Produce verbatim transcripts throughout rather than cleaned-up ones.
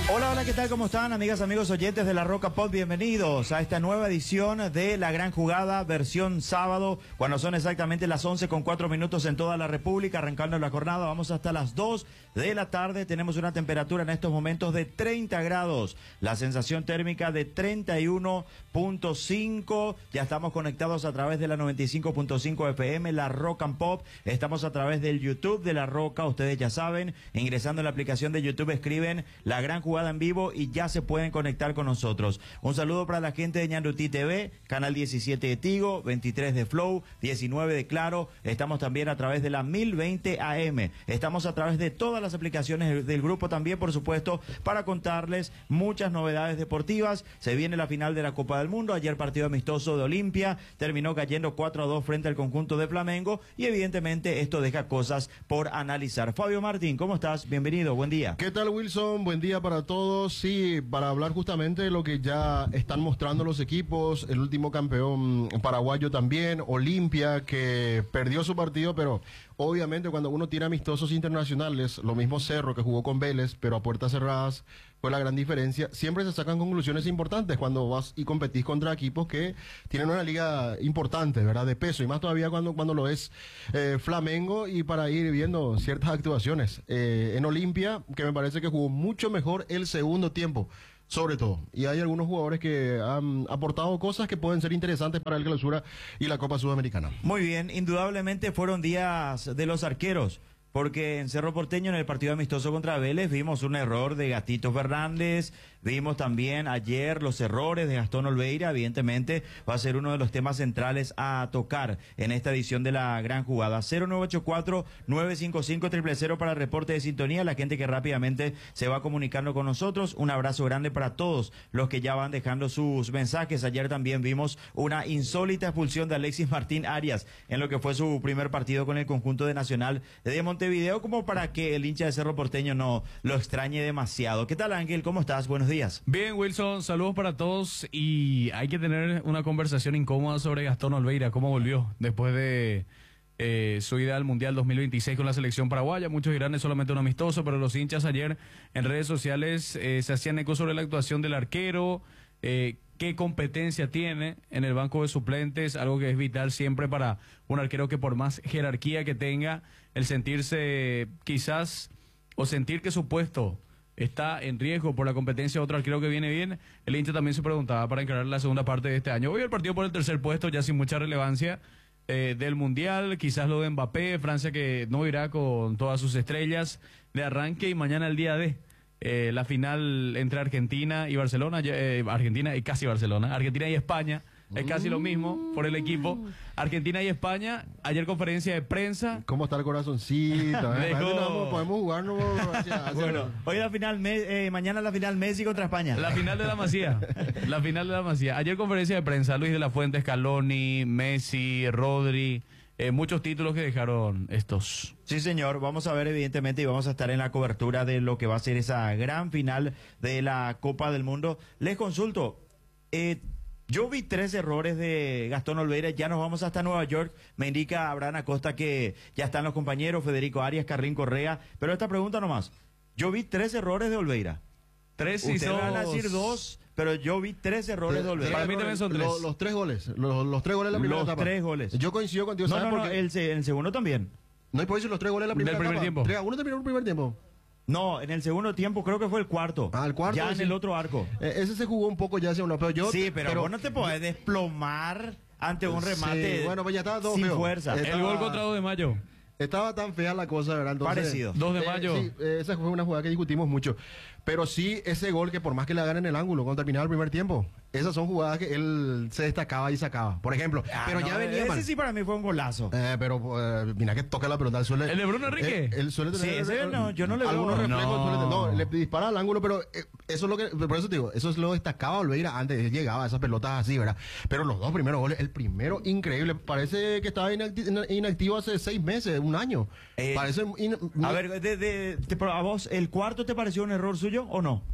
Hola, hola, ¿qué tal? ¿Cómo están, amigas, amigos oyentes de La Roca Pop? Bienvenidos a esta nueva edición de La Gran Jugada, versión sábado, cuando son exactamente las once con cuatro minutos en toda la República, arrancando la jornada. Vamos hasta las dos de la tarde. Tenemos una temperatura en estos momentos de treinta grados, la sensación térmica de treinta y uno punto cinco. Ya estamos conectados a través de la noventa y cinco punto cinco F M, La Roca and Pop. Estamos a través del YouTube de La Roca, ustedes ya saben, ingresando en la aplicación de YouTube escriben La Gran Jugada en vivo y ya se pueden conectar con nosotros. Un saludo para la gente de Ñandutí T V, canal diecisiete de Tigo, veintitrés de Flow, diecinueve de Claro. Estamos también a través de la mil veinte A M. Estamos a través de todas las aplicaciones del grupo también, por supuesto, para contarles muchas novedades deportivas. Se viene la final de la Copa del Mundo. Ayer partido amistoso de Olimpia, terminó cayendo cuatro a dos frente al conjunto de Flamengo y evidentemente esto deja cosas por analizar. Fabio Martín, ¿cómo estás? Bienvenido, buen día. ¿Qué tal, Wilson? Buen día para todos. Sí, para hablar justamente de lo que ya están mostrando los equipos, el último campeón paraguayo también, Olimpia, que perdió su partido, pero obviamente cuando uno tiene amistosos internacionales, lo mismo Cerro que jugó con Vélez, pero a puertas cerradas, fue la gran diferencia. Siempre se sacan conclusiones importantes cuando vas y competís contra equipos que tienen una liga importante, ¿verdad? De peso, y más todavía cuando, cuando lo es eh, Flamengo, y para ir viendo ciertas actuaciones. Eh, en Olimpia, que me parece que jugó mucho mejor el segundo tiempo, sobre todo. Y hay algunos jugadores que han aportado cosas que pueden ser interesantes para el Clausura y la Copa Sudamericana. Muy bien, indudablemente fueron días de los arqueros, porque en Cerro Porteño, en el partido amistoso contra Vélez, vimos un error de Gatito Fernández, vimos también ayer los errores de Gastón Olveira. Evidentemente va a ser uno de los temas centrales a tocar en esta edición de La Gran Jugada. cero nueve ocho cuatro, nueve cinco cinco, cero cero cero para el reporte de sintonía, la gente que rápidamente se va comunicando con nosotros. Un abrazo grande para todos los que ya van dejando sus mensajes. Ayer también vimos una insólita expulsión de Alexis Martín Arias en lo que fue su primer partido con el conjunto de Nacional de Montevideo. Video como para que el hincha de Cerro Porteño no lo extrañe demasiado. ¿Qué tal, Ángel? ¿Cómo estás? Buenos días. Bien, Wilson, saludos para todos, y hay que tener una conversación incómoda sobre Gastón Olveira, cómo volvió después de eh, su ida al Mundial dos mil veintiséis con la selección paraguaya. Muchos dirán es solamente un amistoso, pero los hinchas ayer en redes sociales eh, se hacían eco sobre la actuación del arquero, eh, qué competencia tiene en el banco de suplentes, algo que es vital siempre para un arquero, que por más jerarquía que tenga, el sentirse quizás o sentir que su puesto está en riesgo por la competencia de otro arquero que viene bien. El hincha también se preguntaba para encarar la segunda parte de este año. Hoy el partido por el tercer puesto, ya sin mucha relevancia eh, del Mundial, quizás lo de Mbappé, Francia que no irá con todas sus estrellas de arranque, y mañana el día de Eh, la final entre Argentina y Barcelona, eh, Argentina y casi Barcelona, Argentina y España, es casi lo mismo por el equipo. Argentina y España, ayer conferencia de prensa. ¿Cómo está el corazoncito? ¿Eh? Dejó... No, podemos jugar, no, hacia, hacia... Bueno, hoy la final, eh, mañana la final Messi contra España. La final de la Masía, la final de la Masía. Ayer conferencia de prensa, Luis de la Fuente, Scaloni, Messi, Rodri. Eh, muchos títulos que dejaron estos. Sí, señor, vamos a ver evidentemente y vamos a estar en la cobertura de lo que va a ser esa gran final de la Copa del Mundo. Les consulto, eh, yo vi tres errores de Gastón Olveira. Ya nos vamos hasta Nueva York. Me indica Abraham Acosta que ya están los compañeros, Federico Arias, Carlín Correa, pero esta pregunta nomás, yo vi tres errores de Olveira. Tres y Ustedes dos. van a decir dos, pero yo vi tres errores de Olveira. Para mí también son tres. Los, los tres goles, los, los tres goles de la primera Los etapa. tres goles. Yo coincido contigo, No, ¿sabes no, por no, qué? el, se- el segundo también. No hay por decir los tres goles de la primera Del primer etapa. tiempo. tres a uno terminó el primer tiempo. No, en el segundo tiempo creo que fue el cuarto. Ah, el cuarto. Ya en sí. el otro arco. Eh, ese se jugó un poco ya hacia uno, pero yo... Sí, pero, vos no te podés desplomar ante un remate. Sí, bueno, pues ya estaba todo sin feo. fuerza. Eh, El Estaba- gol contra dos de mayo. Estaba tan fea la cosa, ¿verdad? Entonces, Parecido. dos de eh, mayo. sí, eh, esa fue una jugada que discutimos mucho. Pero sí, ese gol que por más que le hagan en el ángulo cuando terminaba el primer tiempo, esas son jugadas que él se destacaba y sacaba. Por ejemplo, Ah, pero no, ya venía ese mal. sí para mí fue un golazo. Eh, pero eh, mira que toca la pelota. Él suele, ¿El de Bruno Enrique? Él, él suele Sí, tener ese no, yo no le veo. algunos reflejos. No. suele tener- No, le dispara al ángulo, pero eh, eso es lo que. Por eso te digo, eso es lo destacaba Olveira antes. Él llegaba a esas pelotas así, ¿verdad? Pero los dos primeros goles, el primero increíble. Parece que estaba inacti- inactivo hace seis meses, un año. Eh, Parece. in- A ver, de, de, te- a vos, ¿el cuarto te pareció un error suyo o no?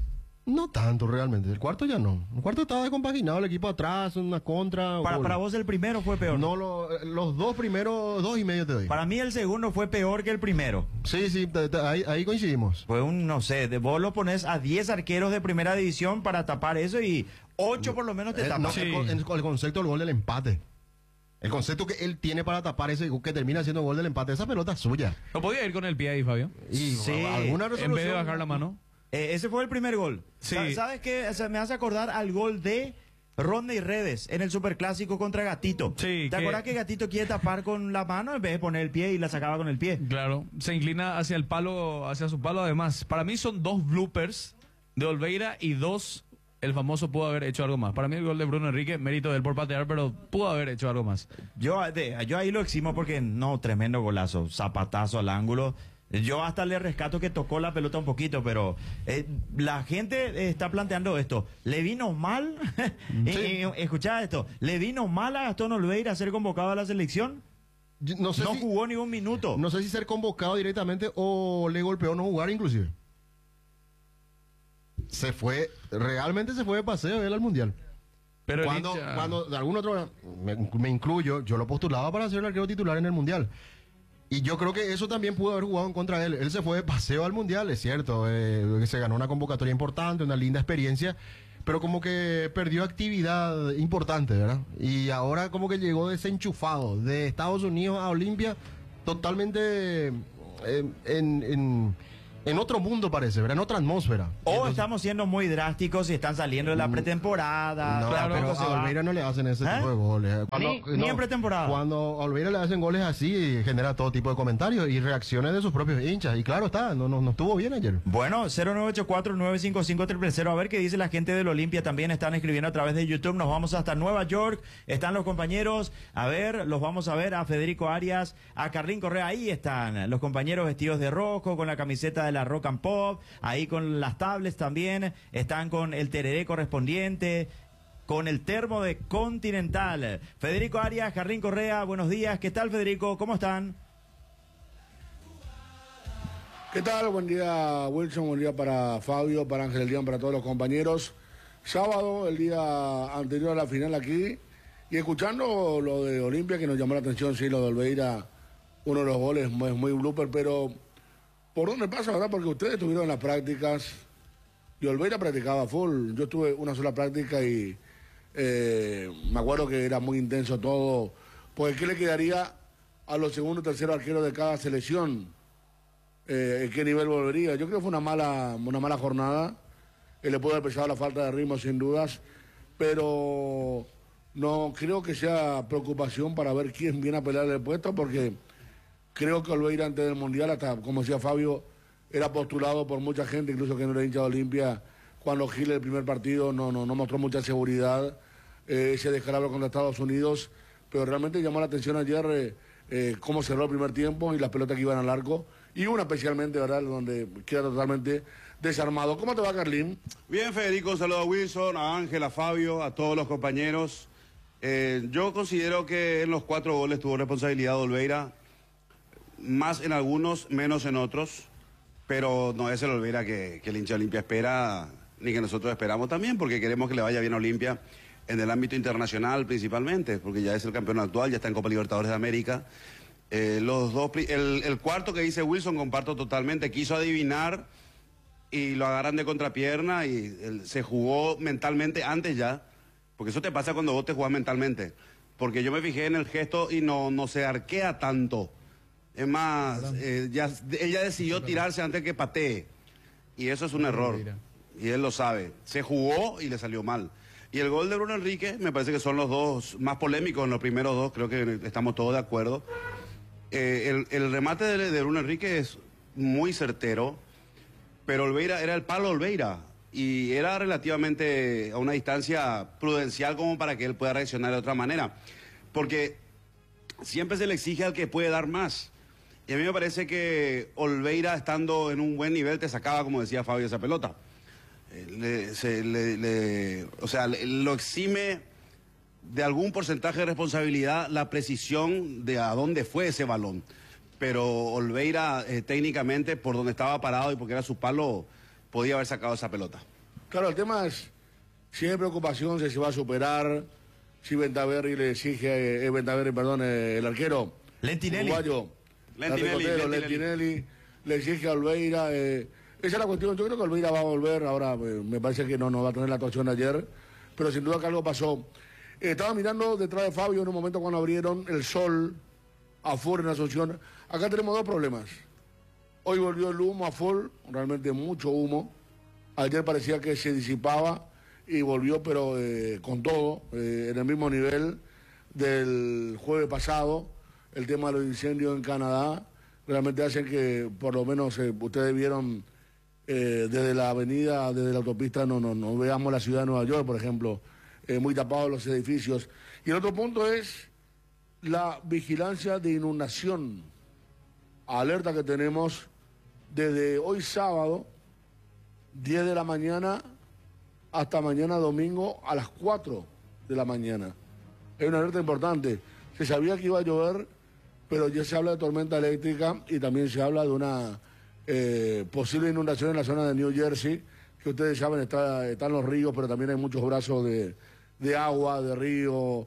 No tanto realmente, el cuarto ya no. El cuarto estaba descompaginado, el equipo atrás, una contra. Para, gol. para vos el primero fue peor. No, lo- los dos primeros, dos y medio te doy. Para mí el segundo fue peor que el primero. Sí, sí, te- te- ahí, ahí coincidimos. Fue un, no sé, de vos lo pones a diez arqueros de primera división para tapar eso y ocho por lo menos te Eh, tapan. no, Sí. el, con- el- el concepto del gol del empate. El concepto que él tiene para tapar ese que termina siendo gol del empate, esa pelota es suya. ¿No podía ir con el pie ahí, Fabio? Y Sí. alguna En vez de resolución. bajar la mano. Eh, ese fue el primer gol. Sí. Sa- ¿Sabes qué? O sea, me hace acordar al gol de Rodney Redes en el Superclásico contra Gatito. Sí, ¿Te que- acuerdas que Gatito quiere tapar con la mano en vez de poner el pie y la sacaba con el pie? Claro, se inclina hacia el palo, hacia su palo. Además, para mí son dos bloopers de Olveira y dos, el famoso pudo haber hecho algo más. Para mí el gol de Bruno Enrique, mérito de él por patear, pero pudo haber hecho algo más. Yo, de- yo ahí lo eximo porque no, tremendo golazo, zapatazo al ángulo. Yo hasta le rescato que tocó la pelota un poquito, pero eh, la gente eh, está planteando esto. ¿Le vino mal? Sí. Eh, eh, escuchá esto. ¿Le vino mal a Gastón Olveira ser convocado a la selección? Yo No sé, No si, jugó ni un minuto. no sé si ser convocado directamente o le golpeó no jugar inclusive. Se fue, realmente se fue de paseo él al Mundial. Pero el Cuando, hincha- cuando de algún otro, me, me incluyo, yo lo postulaba para ser el arquero titular en el Mundial. Y yo creo que eso también pudo haber jugado en contra de él. Él se fue de paseo al Mundial, es cierto. eh, se ganó una convocatoria importante, una linda experiencia. Pero como que perdió actividad importante, ¿verdad? Y ahora como que llegó desenchufado de Estados Unidos a Olimpia, totalmente eh, en, en, en otro mundo parece, ¿verdad? En otra atmósfera. O Entonces- estamos siendo muy drásticos y están saliendo de la pretemporada. no, Claro, pero se a va. Olveira no le hacen ese ¿Eh? tipo de goles. Ni- ni en pretemporada. Cuando a Olveira le hacen goles así, genera todo tipo de comentarios y reacciones de sus propios hinchas. Y claro está, no, no, no estuvo bien ayer. Bueno, cero nueve ocho cuatro nueve cinco cinco cero cero. A ver qué dice la gente del Olimpia. También están escribiendo a través de YouTube. Nos vamos hasta Nueva York. Están los compañeros. A ver, los vamos a ver a Federico Arias, a Carlín Correa. Ahí están los compañeros vestidos de rojo, con la camiseta de la Rock and Pop. Ahí con las tablets también. Están con el tereré correspondiente. Con el termo de Continental. Federico Arias, Carlín Correa, buenos días. ¿Qué tal, Federico? ¿Cómo están? ¿Qué tal? Buen día, Wilson. Buen día para Fabio, para Ángel Elián, para todos los compañeros. Sábado, el día anterior a la final aquí, y escuchando lo de Olimpia, que nos llamó la atención, sí, lo de Olveira, uno de los goles es muy blooper, pero ¿por dónde pasa, verdad? Porque ustedes estuvieron en las prácticas y Olveira practicaba full. Yo tuve una sola práctica y eh, me acuerdo que era muy intenso todo. Porque ¿qué le quedaría a los segundos y terceros arqueros de cada selección? Eh, ¿En qué nivel volvería? Yo creo que fue una mala, una mala jornada. Él le puede haber pesado la falta de ritmo sin dudas, pero no creo que sea preocupación para ver quién viene a pelear el puesto, porque creo que Olveira antes del Mundial, hasta como decía Fabio, era postulado por mucha gente, incluso que no era hincha de Olimpia. Cuando Gil el primer partido no, no, no mostró mucha seguridad, eh, ese descalabro contra Estados Unidos, pero realmente llamó la atención ayer eh, eh, cómo cerró el primer tiempo y las pelotas que iban al arco, y una especialmente, ¿verdad?, donde queda totalmente desarmado. ¿Cómo te va, Carlín? Bien, Federico, un saludo a Wilson, a Ángel, a Fabio, a todos los compañeros. Eh, yo considero que en los cuatro goles tuvo responsabilidad de Olveira, más en algunos, menos en otros, pero no es el Olveira que, que el hincha de Olimpia espera, ni que nosotros esperamos también, porque queremos que le vaya bien a Olimpia en el ámbito internacional principalmente, porque ya es el campeón actual, ya está en Copa Libertadores de América. Eh, los dos, pri- el, el cuarto que dice Wilson, comparto totalmente, quiso adivinar y lo agarran de contrapierna y él se jugó mentalmente antes ya, porque eso te pasa cuando vos te jugás mentalmente, porque yo me fijé en el gesto y no, no se arquea tanto, es más, eh, ya, ella decidió tirarse antes que patee, y eso es un error, y él lo sabe, se jugó y le salió mal. Y el gol de Bruno Enrique me parece que son los dos más polémicos en los primeros dos, creo que estamos todos de acuerdo. Eh, el, el remate de, de Bruno Enrique es muy certero, pero Olveira era el palo Olveira y era relativamente a una distancia prudencial como para que él pueda reaccionar de otra manera, porque siempre se le exige al que puede dar más, y a mí me parece que Olveira, estando en un buen nivel, te sacaba, como decía Fabio, esa pelota. Eh, le- se- le- le- o sea, le- lo exime de algún porcentaje de responsabilidad la precisión de a dónde fue ese balón. Pero Olveira, eh, técnicamente, por donde estaba parado y porque era su palo, podía haber sacado esa pelota. Claro, el tema es si hay preocupación, si se va a superar, si Ventaverri le exige, eh, Ventaverri, perdón, eh, el arquero Lentinelli. uruguayo, Lentinelli, Lentinelli, Lentinelli. Lentinelli, le exige a Olveira. Eh, esa es la cuestión. Yo creo que Olveira va a volver. Ahora eh, me parece que no, no va a tener la actuación de ayer, pero sin duda que algo pasó. Eh, estaba mirando detrás de Fabio en un momento cuando abrieron el sol afuera en Asunción. Acá tenemos dos problemas. Hoy volvió el humo a full, realmente mucho humo. Ayer parecía que se disipaba y volvió, pero eh, con todo, eh, en el mismo nivel del jueves pasado. El tema de los incendios en Canadá realmente hacen que, por lo menos, eh, ustedes vieron eh, desde la avenida, desde la autopista, no, no, no veamos la ciudad de Nueva York, por ejemplo, eh, muy tapados los edificios. Y el otro punto es la vigilancia de inundación, alerta que tenemos desde hoy sábado, diez de la mañana, hasta mañana domingo a las cuatro de la mañana. Es una alerta importante. Se sabía que iba a llover, pero ya se habla de tormenta eléctrica y también se habla de una eh, posible inundación en la zona de New Jersey, que ustedes saben, está, están los ríos, pero también hay muchos brazos de, de agua, de río,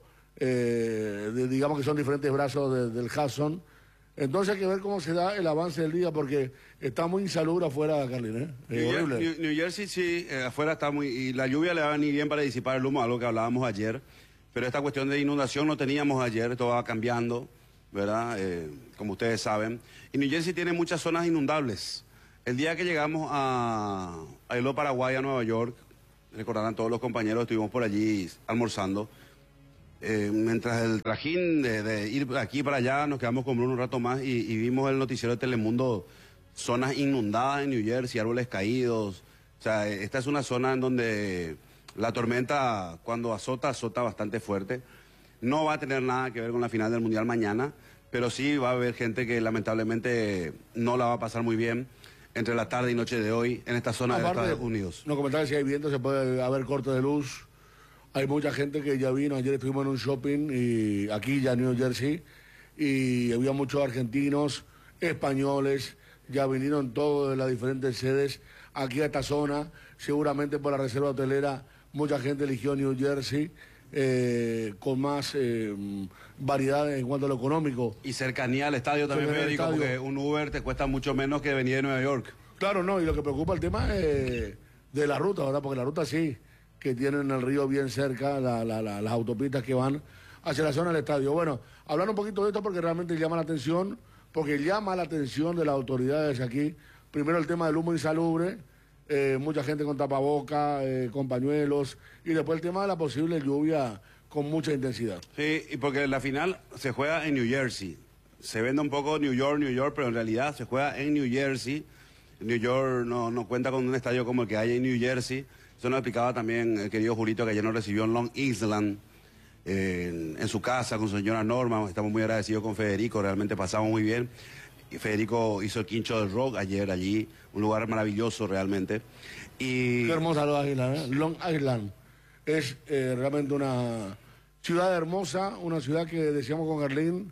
eh, de, digamos que son diferentes brazos de, del Hudson. Entonces hay que ver cómo se da el avance del día, porque está muy insalubre afuera, Carlin, ¿eh? New, Eh, Jer- horrible. New- New Jersey sí, eh, afuera está muy... Y la lluvia le va a venir bien para disipar el humo, algo que hablábamos ayer. Pero esta cuestión de inundación no teníamos ayer, esto va cambiando, ¿verdad? Eh, como ustedes saben. Y New Jersey tiene muchas zonas inundables. El día que llegamos a, a Hilo Paraguay, a Nueva York, recordarán todos los compañeros, estuvimos por allí almorzando. Eh, mientras el trajín de, de ir de aquí para allá, nos quedamos con Bruno un rato más y, y vimos el noticiero de Telemundo, zonas inundadas en New Jersey, árboles caídos. O sea, esta es una zona en donde la tormenta, cuando azota, azota bastante fuerte. No va a tener nada que ver con la final del Mundial mañana, pero sí va a haber gente que lamentablemente no la va a pasar muy bien entre la tarde y noche de hoy en esta zona de Aparte, Estados Unidos. nos comentaban si hay viento, se puede haber corte de luz. Hay mucha gente que ya vino. Ayer estuvimos en un shopping y aquí ya en New Jersey y había muchos argentinos, españoles, ya vinieron todos de las diferentes sedes aquí a esta zona. Seguramente por la reserva hotelera mucha gente eligió New Jersey eh, con más eh, variedad en cuanto a lo económico. Y cercanía al estadio también, Cercanía al Federico, estadio. porque un Uber te cuesta mucho menos que venir de Nueva York. Claro, no, y lo que preocupa el tema es de la ruta, ¿verdad? Porque la ruta sí, que tienen el río bien cerca, la- la- la- las autopistas que van hacia la zona del estadio. Bueno, hablar un poquito de esto porque realmente llama la atención, porque llama la atención de las autoridades aquí. Primero el tema del humo insalubre, eh, mucha gente con tapaboca, eh, con pañuelos, y después el tema de la posible lluvia con mucha intensidad. Sí, y porque la final se juega en New Jersey. Se vende un poco New York, New York, pero en realidad se juega en New Jersey. New York no, no cuenta con un estadio como el que hay en New Jersey. Eso nos explicaba también el querido Julito, que ayer nos recibió en Long Island, eh, en, en su casa con su señora Norma. Estamos muy agradecidos con Federico, realmente pasamos muy bien. Y Federico hizo el quincho del rock ayer allí, un lugar maravilloso realmente. Y Qué hermosa Long Island, ¿eh? Long Island. Es eh, realmente una ciudad hermosa, una ciudad que decíamos con Carlín,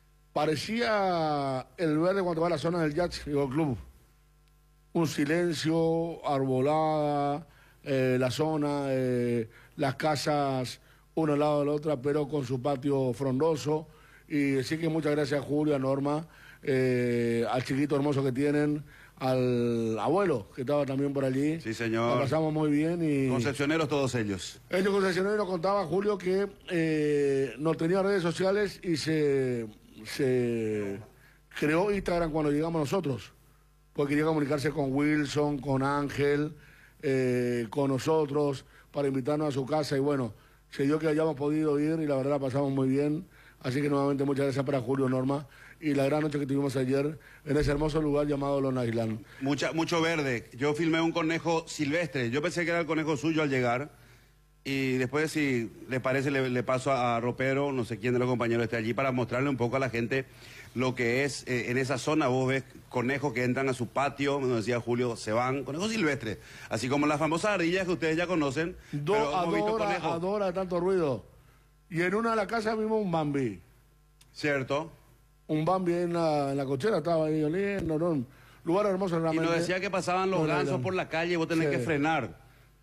parecía el verde cuando va a la zona del Yacht y Golf Club. Un silencio, arbolada, eh, la zona, eh, las casas uno al lado de la otra, pero con su patio frondoso. Y así que muchas gracias a Julio, a Norma, eh, al chiquito hermoso que tienen, al abuelo que estaba también por allí. Sí, señor. La pasamos muy bien y... concepcioneros todos ellos. Ellos concesionarios nos contaba, Julio, que eh, no tenía redes sociales y se, se creó Instagram cuando llegamos nosotros. Porque quería comunicarse con Wilson, con Ángel, eh, con nosotros, para invitarnos a su casa. Y bueno, se dio que hayamos podido ir y la verdad la pasamos muy bien. Así que nuevamente muchas gracias para Julio, Norma. Y la gran noche que tuvimos ayer en ese hermoso lugar llamado Long Island. Mucha, mucho verde. Yo filmé un conejo silvestre. Yo pensé que era el conejo suyo al llegar. Y después, si le parece, le, le paso a, a Ropero, no sé quién de los compañeros esté allí, para mostrarle un poco a la gente lo que es eh, en esa zona. Vos ves conejos que entran a su patio, como decía Julio, se van, conejos silvestres. Así como las famosas ardillas que ustedes ya conocen. Do, pero hemos visto adora, conejos. adora tanto ruido. Y en una de las casas vimos un Bambi. ¿Cierto? Un Bambi en la, en la cochera, estaba ahí oliendo, ¿no? Lugar hermoso Y realmente. nos decía que pasaban los Long gansos Island. por la calle y vos tenés Sí. que frenar.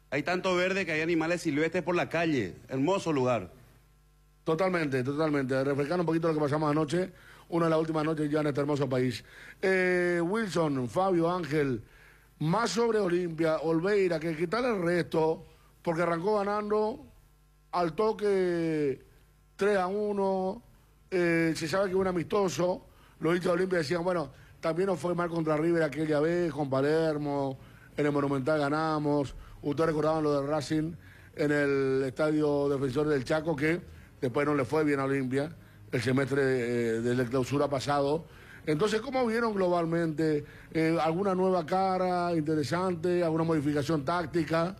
Hay tanto verde que hay animales silvestres por la calle. Hermoso lugar. Totalmente, totalmente. Refrescando un poquito lo que pasamos anoche, una de las últimas noches ya en este hermoso país. Eh, Wilson, Fabio, Ángel, más sobre Olimpia, Olveira, que quitarle el resto, porque arrancó ganando al toque tres a uno, eh, se sabe que es un amistoso, los hinchas de Olimpia decían, bueno, también nos fue mal contra River aquella vez, con Palermo, en el Monumental ganamos, ustedes recordaban lo de Racing en el Estadio Defensor del Chaco, que después no le fue bien a Olimpia, el semestre eh, de la clausura pasado. Entonces, ¿cómo vieron globalmente? Eh, ¿Alguna nueva cara interesante? ¿Alguna modificación táctica?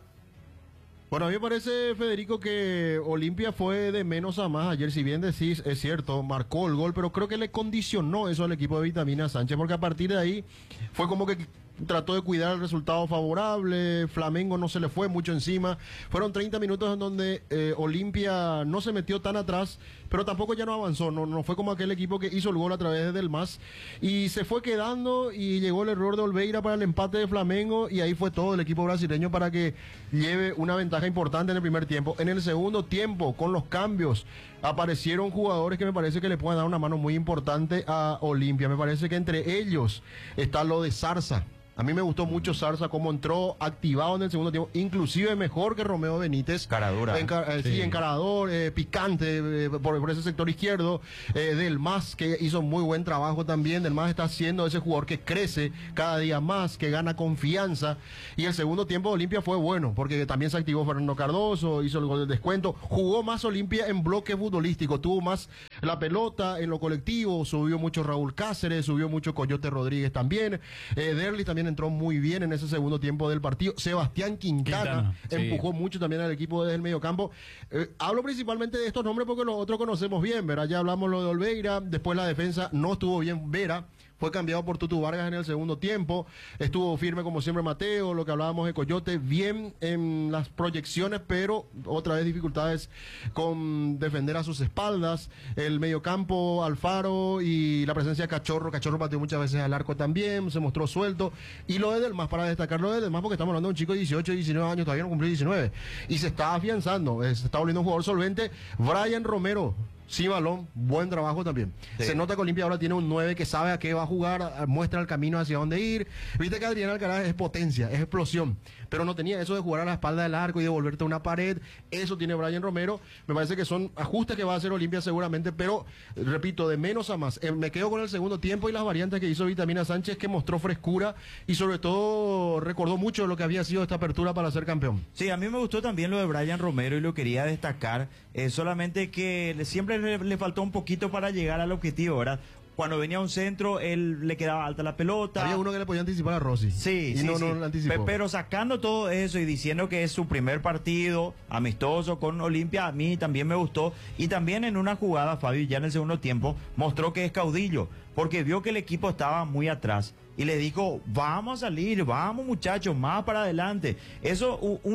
Bueno, a mí me parece, Federico, que Olimpia fue de menos a más ayer. Si bien decís, es cierto, marcó el gol, pero creo que le condicionó eso al equipo de Vitamina Sánchez, porque a partir de ahí fue como que trató de cuidar el resultado favorable. Flamengo no se le fue mucho encima. Fueron treinta minutos en donde eh, Olimpia no se metió tan atrás, pero tampoco ya no avanzó. No, no fue como aquel equipo que hizo el gol a través del M A S. Y se fue quedando y llegó el error de Olveira para el empate de Flamengo. Y ahí fue todo el equipo brasileño para que lleve una ventaja importante en el primer tiempo. En el segundo tiempo, con los cambios, aparecieron jugadores que me parece que le pueden dar una mano muy importante a Olimpia. Me parece que entre ellos está lo de Zarza. A mí me gustó mucho Zarza, cómo entró activado en el segundo tiempo, inclusive mejor que Romeo Benítez. Caradura. Enca eh, sí. sí, encarador, eh, picante eh, por, por ese sector izquierdo. Eh, Del M A S, que hizo muy buen trabajo también. Del M A S está siendo ese jugador que crece cada día más, que gana confianza. Y el segundo tiempo de Olimpia fue bueno, porque también se activó Fernando Cardoso, hizo el gol del descuento. Jugó más Olimpia en bloque futbolístico, tuvo más la pelota en lo colectivo, subió mucho Raúl Cáceres, subió mucho Coyote Rodríguez también. Eh, Derlis también entró muy bien en ese segundo tiempo del partido. Sebastián Quintana, Quintana empujó sí. mucho también al equipo desde el mediocampo. Eh, hablo principalmente de estos nombres porque los otros conocemos bien, ¿verdad? Ya hablamos lo de Olveira, después la defensa no estuvo bien Vera. Fue cambiado por Tutu Vargas en el segundo tiempo. Estuvo firme como siempre Mateo, lo que hablábamos de Coyote, bien en las proyecciones, pero otra vez dificultades con defender a sus espaldas. El mediocampo, Alfaro y la presencia de Cachorro. Cachorro pateó muchas veces al arco también, se mostró suelto. Y lo de Delmas, para destacar lo de Delmas, porque estamos hablando de un chico de dieciocho, diecinueve años, todavía no cumplió diecinueve. Y se está afianzando, se está volviendo un jugador solvente. Brian Romero. Sí, balón, buen trabajo también. Sí. Se nota que Olimpia ahora tiene un nueve que sabe a qué va a jugar, muestra el camino hacia dónde ir. Viste que Adrián Alcaraz es potencia, es explosión, pero no tenía eso de jugar a la espalda del arco y devolverte a una pared. Eso tiene Brian Romero. Me parece que son ajustes que va a hacer Olimpia seguramente, pero repito, de menos a más. Eh, me quedo con el segundo tiempo y las variantes que hizo Vitamina Sánchez, que mostró frescura y sobre todo recordó mucho de lo que había sido esta apertura para ser campeón. Sí, a mí me gustó también lo de Brian Romero y lo quería destacar, eh, solamente que siempre Le, le faltó un poquito para llegar al objetivo, ¿verdad? Cuando venía un centro, él le quedaba alta la pelota. Había uno que le podía anticipar a Rossi. Sí, y sí, no, sí. no le anticipó. Pero sacando todo eso y diciendo que es su primer partido amistoso con Olimpia, a mí también me gustó. Y también en una jugada, Fabio, ya en el segundo tiempo, mostró que es caudillo, porque vio que el equipo estaba muy atrás. Y le dijo, vamos a salir, vamos muchachos, más para adelante. Eso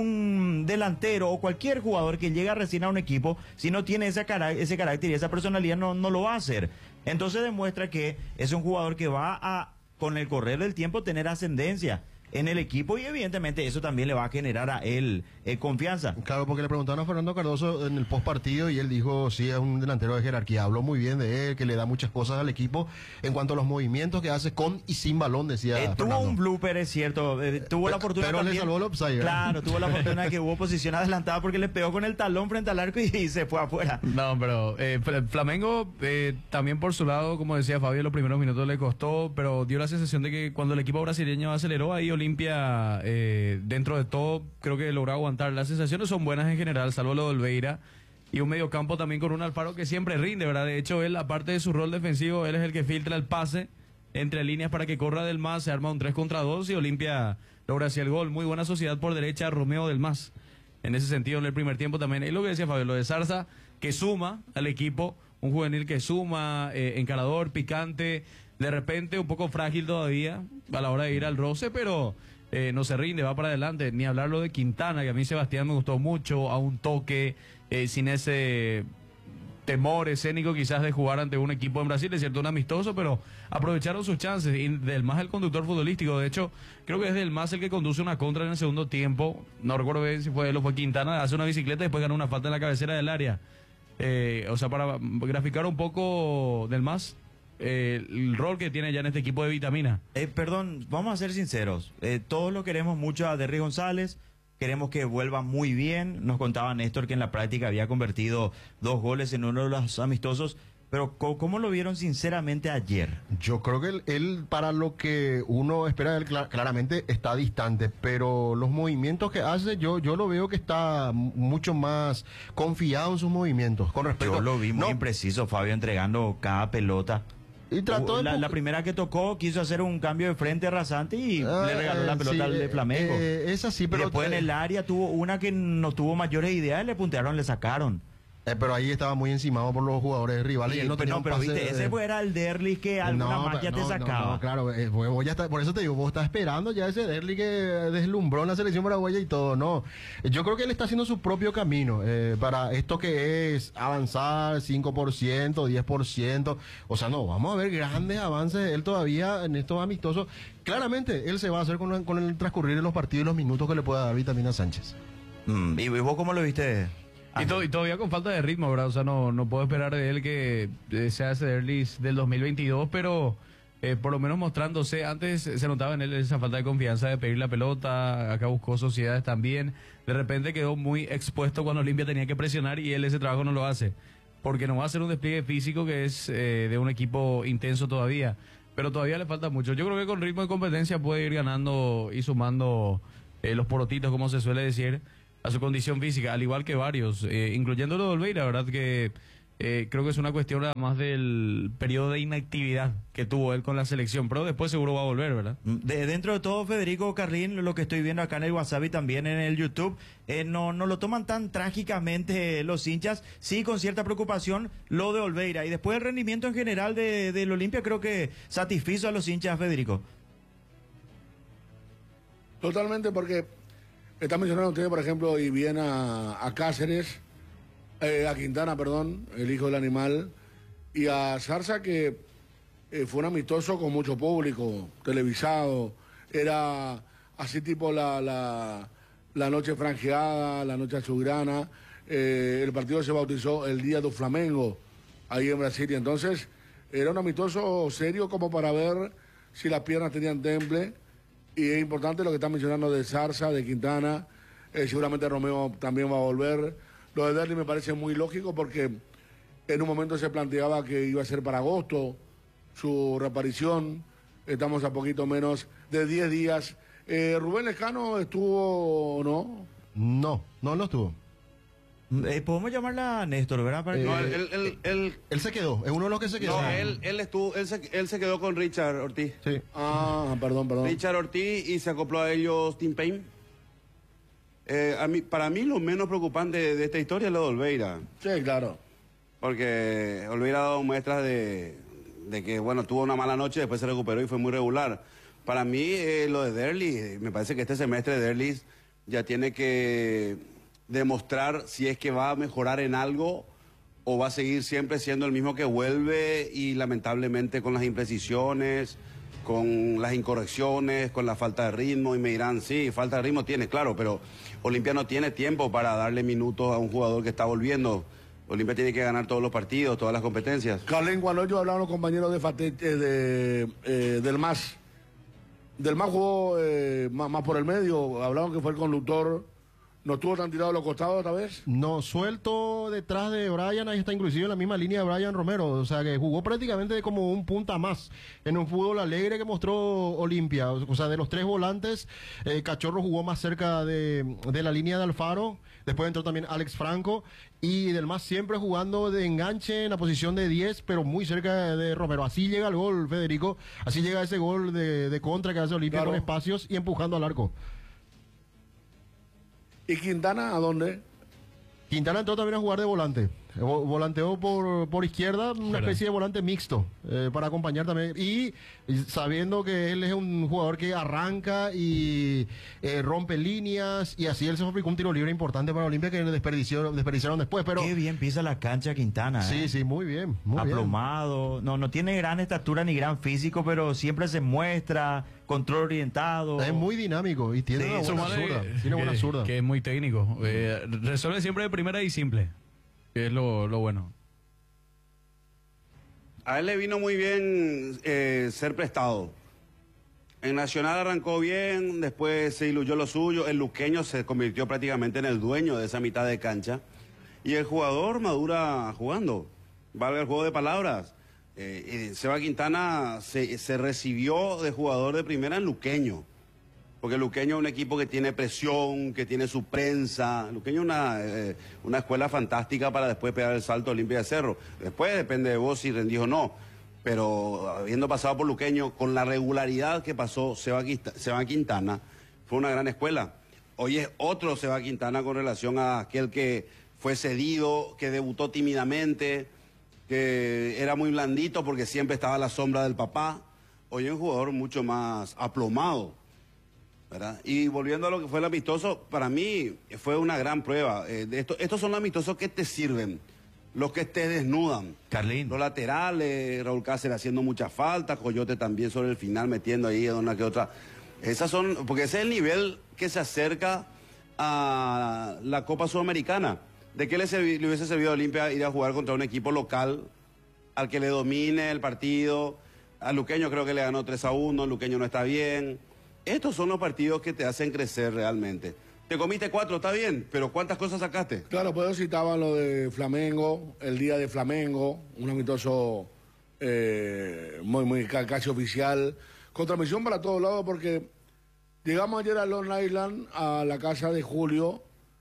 un delantero o cualquier jugador que llega recién a un equipo, si no tiene ese, cara ese carácter y esa personalidad, no, no lo va a hacer. Entonces demuestra que es un jugador que va a, con el correr del tiempo, tener ascendencia en el equipo y evidentemente eso también le va a generar a él eh, confianza. Claro, porque le preguntaron a Fernando Cardoso en el post partido y él dijo, sí, es un delantero de jerarquía, habló muy bien de él, que le da muchas cosas al equipo en cuanto a los movimientos que hace con y sin balón, decía eh, Tuvo un blooper, es cierto, eh, tuvo la fortuna pero también, le salvó el upside, claro, tuvo la fortuna de que hubo posición adelantada porque le pegó con el talón frente al arco y, y se fue afuera. No, pero eh, Flamengo eh, también por su lado, como decía Fabio, los primeros minutos le costó, pero dio la sensación de que cuando el equipo brasileño aceleró, ahí Olimpia Eh, dentro de todo creo que logró aguantar. Las sensaciones son buenas en general, salvo lo de Olveira, y un mediocampo también con un Alfaro que siempre rinde, ¿verdad? De hecho, él, aparte de su rol defensivo, él es el que filtra el pase entre líneas para que corra del M A S, se arma un tres contra dos y Olimpia logra así el gol. Muy buena sociedad por derecha, Romeo del M A S. En ese sentido, en el primer tiempo también, es lo que decía Fabio, lo de Zarza, que suma al equipo, un juvenil que suma, eh, encarador, picante, de repente un poco frágil todavía a la hora de ir al roce, pero Eh, no se rinde, va para adelante. Ni hablarlo de Quintana, que a mí Sebastián me gustó mucho, a un toque, eh, sin ese temor escénico quizás de jugar ante un equipo en Brasil, es cierto, un amistoso, pero aprovecharon sus chances. Y del más el conductor futbolístico, de hecho, creo que es del más el que conduce una contra en el segundo tiempo. No recuerdo bien si fue él o fue Quintana, hace una bicicleta y después gana una falta en la cabecera del área. Eh, o sea, para graficar un poco del más eh, el rol que tiene ya en este equipo de Vitamina. Eh, perdón, vamos a ser sinceros. Eh, todos lo queremos mucho a Derry González. Queremos que vuelva muy bien. Nos contaba Néstor que en la práctica había convertido dos goles en uno de los amistosos. Pero ¿cómo, cómo lo vieron sinceramente ayer? Yo creo que él, él, para lo que uno espera de él, cl- claramente está distante, pero los movimientos que hace, yo yo lo veo que está mucho más confiado en sus movimientos. Con respecto, Yo lo vi muy no, impreciso, Fabio, entregando cada pelota. y trató de La, pu- la primera que tocó quiso hacer un cambio de frente rasante y Ah, le regaló la eh, pelota sí, al de eh, Flamengo. eh, es así, Y pero después en eh, el área tuvo una que no tuvo mayores ideas, le puntearon, le sacaron. Eh, pero ahí estaba muy encimado por los jugadores rivales. Sí, y él no pero tenía no, un pero pase viste, de- ese pues era el Derlis que alguna No, magia pero- te no, no, sacaba. no, claro, eh, vos- vos ya está- por eso te digo, vos estás esperando ya ese Derli que deslumbró en la selección paraguaya y todo, no. Yo creo que él está haciendo su propio camino eh, para esto que es avanzar cinco por ciento, diez por ciento. O sea, no, vamos a ver grandes avances de él todavía en estos amistosos. Claramente, él se va a hacer con, con el transcurrir de los partidos y los minutos que le pueda dar Vitamina Sánchez. Mm, ¿Y vos cómo lo viste? Y, to- y todavía con falta de ritmo, ¿verdad? O sea, no, no puedo esperar de él que eh, sea ese Derlis del dos mil veintidós, pero eh, por lo menos mostrándose. Antes se notaba en él esa falta de confianza de pedir la pelota, acá buscó sociedades también. De repente quedó muy expuesto cuando Olimpia tenía que presionar y él ese trabajo no lo hace. Porque no va a hacer un despliegue físico que es eh, de un equipo intenso todavía. Pero todavía le falta mucho. Yo creo que con ritmo de competencia puede ir ganando y sumando eh, los porotitos, como se suele decir, a su condición física, al igual que varios, eh, incluyendo lo de Olveira, ¿verdad? Que eh, creo que es una cuestión nada más del periodo de inactividad que tuvo él con la selección, pero después seguro va a volver, ¿verdad? De, dentro de todo, Federico Carlín, lo que estoy viendo acá en el WhatsApp y también en el YouTube, eh, no, no lo toman tan trágicamente los hinchas, sí con cierta preocupación lo de Olveira. Y después el rendimiento en general de, del Olimpia creo que satisfizo a los hinchas, Federico. Totalmente, porque está mencionando usted, por ejemplo, y bien a, a Cáceres, eh, a Quintana, perdón, el hijo del animal, y a Zarza, que eh, fue un amistoso con mucho público, televisado, era así tipo la, la, la noche franjeada, la noche azulgrana, eh, el partido se bautizó el Día do Flamengo, ahí en Brasil, y entonces era un amistoso serio como para ver si las piernas tenían temple. Y es importante lo que están mencionando de Zarza, de Quintana, eh, seguramente Romeo también va a volver. Lo de Derli me parece muy lógico porque en un momento se planteaba que iba a ser para agosto su reaparición, estamos a poquito menos de diez días. Eh, Rubén Lescano estuvo, ¿no? No, no, no estuvo. Eh, Podemos llamarla a Néstor, ¿verdad? Para que- No, él, él, él, él- Él se quedó, es uno de los que se quedó. no, él, él estuvo, él se, él se quedó con Richard Ortiz. Sí. Ah, perdón, perdón. Richard Ortiz y se acopló a ellos Tim Payne. Eh, a mí, para mí lo menos preocupante de, de esta historia es lo de Olveira, Sí, claro. porque Olveira ha dado muestras de, de que, bueno, tuvo una mala noche, después se recuperó y fue muy regular. Para mí, eh, lo de Derlis, me parece que este semestre Derlis ya tiene que demostrar si es que va a mejorar en algo o va a seguir siempre siendo el mismo que vuelve y lamentablemente con las imprecisiones, con las incorrecciones, con la falta de ritmo, y me dirán, sí, falta de ritmo tiene, claro, pero Olimpia no tiene tiempo para darle minutos a un jugador que está volviendo. Olimpia tiene que ganar todos los partidos, todas las competencias. Carlen, cuando ellos hablaban los compañeros de, Fate, eh, de eh, del MAS, del MAS jugó eh, más, más por el medio, hablaban que fue el conductor, no estuvo tan tirado a los costados esta vez. No, suelto detrás de Brian, ahí está inclusive en la misma línea de Brian Romero, o sea que jugó prácticamente como un punta más en un fútbol alegre que mostró Olimpia, o sea de los tres volantes, eh, Cachorro jugó más cerca de, de la línea de Alfaro, después entró también Alex Franco y del más siempre jugando de enganche en la posición de diez, pero muy cerca de Romero, así llega el gol, Federico, así llega ese gol de, de contra que hace Olimpia Claro. con espacios y empujando al arco. ¿Y Quintana a dónde? Quintana entró también a jugar de volante. Vo- Volanteó por, por izquierda, una Claro. especie de volante mixto, eh, para acompañar también. Y, y sabiendo que él es un jugador que arranca y eh, rompe líneas, y así él se fabricó un tiro libre importante para Olimpia que desperdició, desperdiciaron después. Pero Qué bien pisa la cancha Quintana. sí, ¿eh? sí, muy bien, muy bien. Aplomado. No, no tiene gran estatura ni gran físico, pero siempre se muestra, control orientado. Es muy dinámico y tiene Sí, una buena Sumale zurda. que- Tiene buena que- zurda. Que es muy técnico. Eh, resuelve siempre de primera y simple. Que es lo, lo bueno. A él le vino muy bien eh, ser prestado. En Nacional arrancó bien, después se diluyó lo suyo. El luqueño se convirtió prácticamente en el dueño de esa mitad de cancha. Y el jugador madura jugando. Valga el juego de palabras. Eh, eh, Seba Quintana se, se recibió de jugador de primera en Luqueño. Porque Luqueño es un equipo que tiene presión, que tiene su prensa. Luqueño es una, eh, una escuela fantástica para después pegar el salto a Olimpia de Cerro. Después depende de vos si rendís o no. Pero habiendo pasado por Luqueño, con la regularidad que pasó Seba, Quista- Seba Quintana, fue una gran escuela. Hoy es otro Seba Quintana con relación a aquel que fue cedido, que debutó tímidamente, que era muy blandito porque siempre estaba a la sombra del papá. Hoy es un jugador mucho más aplomado, ¿verdad? Y volviendo a lo que fue el amistoso, para mí fue una gran prueba. Eh, de esto, estos son los amistosos que te sirven, los que te desnudan. Carlín. Los laterales, Raúl Cáceres haciendo muchas faltas, Coyote también sobre el final metiendo ahí una que otra. Esas son, porque ese es el nivel que se acerca a la Copa Sudamericana. ¿De qué le, servi- le hubiese servido a Olimpia ir a jugar contra un equipo local al que le domine el partido? A Luqueño creo que le ganó tres a uno, Luqueño no está bien. Estos son los partidos que te hacen crecer realmente. Te comiste cuatro, está bien, pero ¿cuántas cosas sacaste? Claro, pues ellos citaban lo de Flamengo, el día de Flamengo, un amistoso eh, muy, muy ca- casi oficial, con transmisión para todos lados, porque llegamos ayer a Long Island, a la casa de Julio,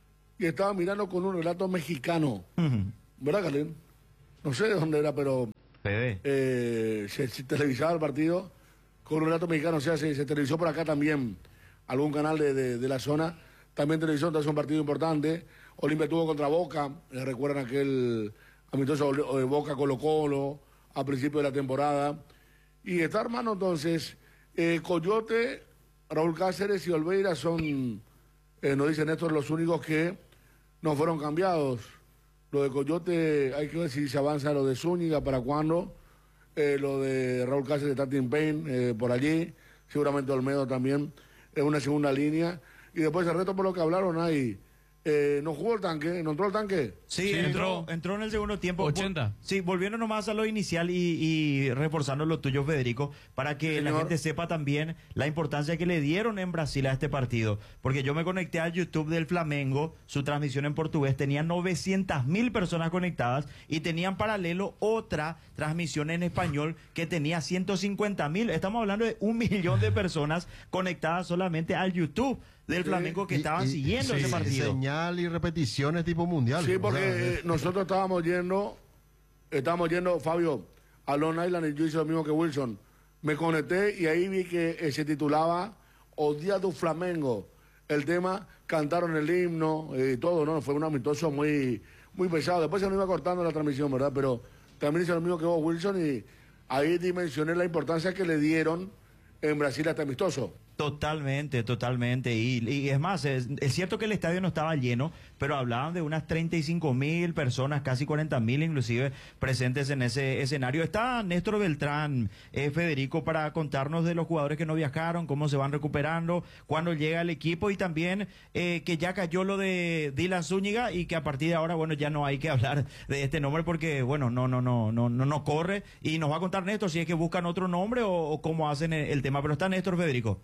y estaba mirando con un relato mexicano, Ujú. ¿verdad, Carlín? No sé de dónde era, pero Fede. eh, se, se televisaba el partido con un relato mexicano, o sea, se, se televisó por acá también, algún canal de, de- de la zona, también televisó, entonces un partido importante. Olimpia tuvo contra Boca, eh, recuerdan aquel amistoso eh, Boca Colo Colo a principio de la temporada. Y está, hermano, entonces, eh, Coyote, Raúl Cáceres y Olveira son, eh, nos dice Néstor, los únicos que no fueron cambiados. Lo de Coyote, hay que ver si se avanza lo de Zúñiga, para cuándo. Eh, lo de Raúl Cáceres, Tatin Payne, eh, por allí. Seguramente Olmedo también es una segunda línea. Y después el resto por lo que hablaron ahí. Eh, ¿No jugó el tanque? ¿No entró el tanque? Sí, Sí, entró, entró. entró en el segundo tiempo. ochenta. Vol- Sí, volviendo nomás a lo inicial y, y reforzando lo tuyo, Federico, para que Sí, la señor. gente sepa también la importancia que le dieron en Brasil a este partido. Porque yo me conecté al YouTube del Flamengo, su transmisión en portugués, tenía novecientas mil personas conectadas y tenían paralelo otra transmisión en español que tenía ciento cincuenta mil. Estamos hablando de un millón de personas conectadas solamente al YouTube del Flamengo que Y- estaban y- siguiendo sí, ese partido. Señal y repeticiones tipo mundial. Sí, O porque sea, eh, nosotros estábamos yendo, estábamos yendo, Fabio, a Long Island, y yo hice lo mismo que Wilson. Me conecté y ahí vi que eh, se titulaba O Día do Flamengo. El tema, cantaron el himno y todo, ¿no? Fue un amistoso muy, muy pesado. Después se nos iba cortando la transmisión, ¿verdad? Pero también hice lo mismo que vos, Wilson, y ahí dimensioné la importancia que le dieron en Brasil a este amistoso. Totalmente, totalmente. Y, y es más, es, es cierto que el estadio no estaba lleno, pero hablaban de unas treinta y cinco mil personas, casi cuarenta mil inclusive, presentes en ese escenario. Está Néstor Beltrán, eh, Federico, para contarnos de los jugadores que no viajaron, cómo se van recuperando, cuándo llega el equipo y también eh, que ya cayó lo de Dylan Zúñiga y que a partir de ahora, bueno, ya no hay que hablar de este nombre porque, bueno, no, no, no, no, no, no corre. Y nos va a contar Néstor si es que buscan otro nombre o, o cómo hacen el, el tema. Pero está Néstor, Federico.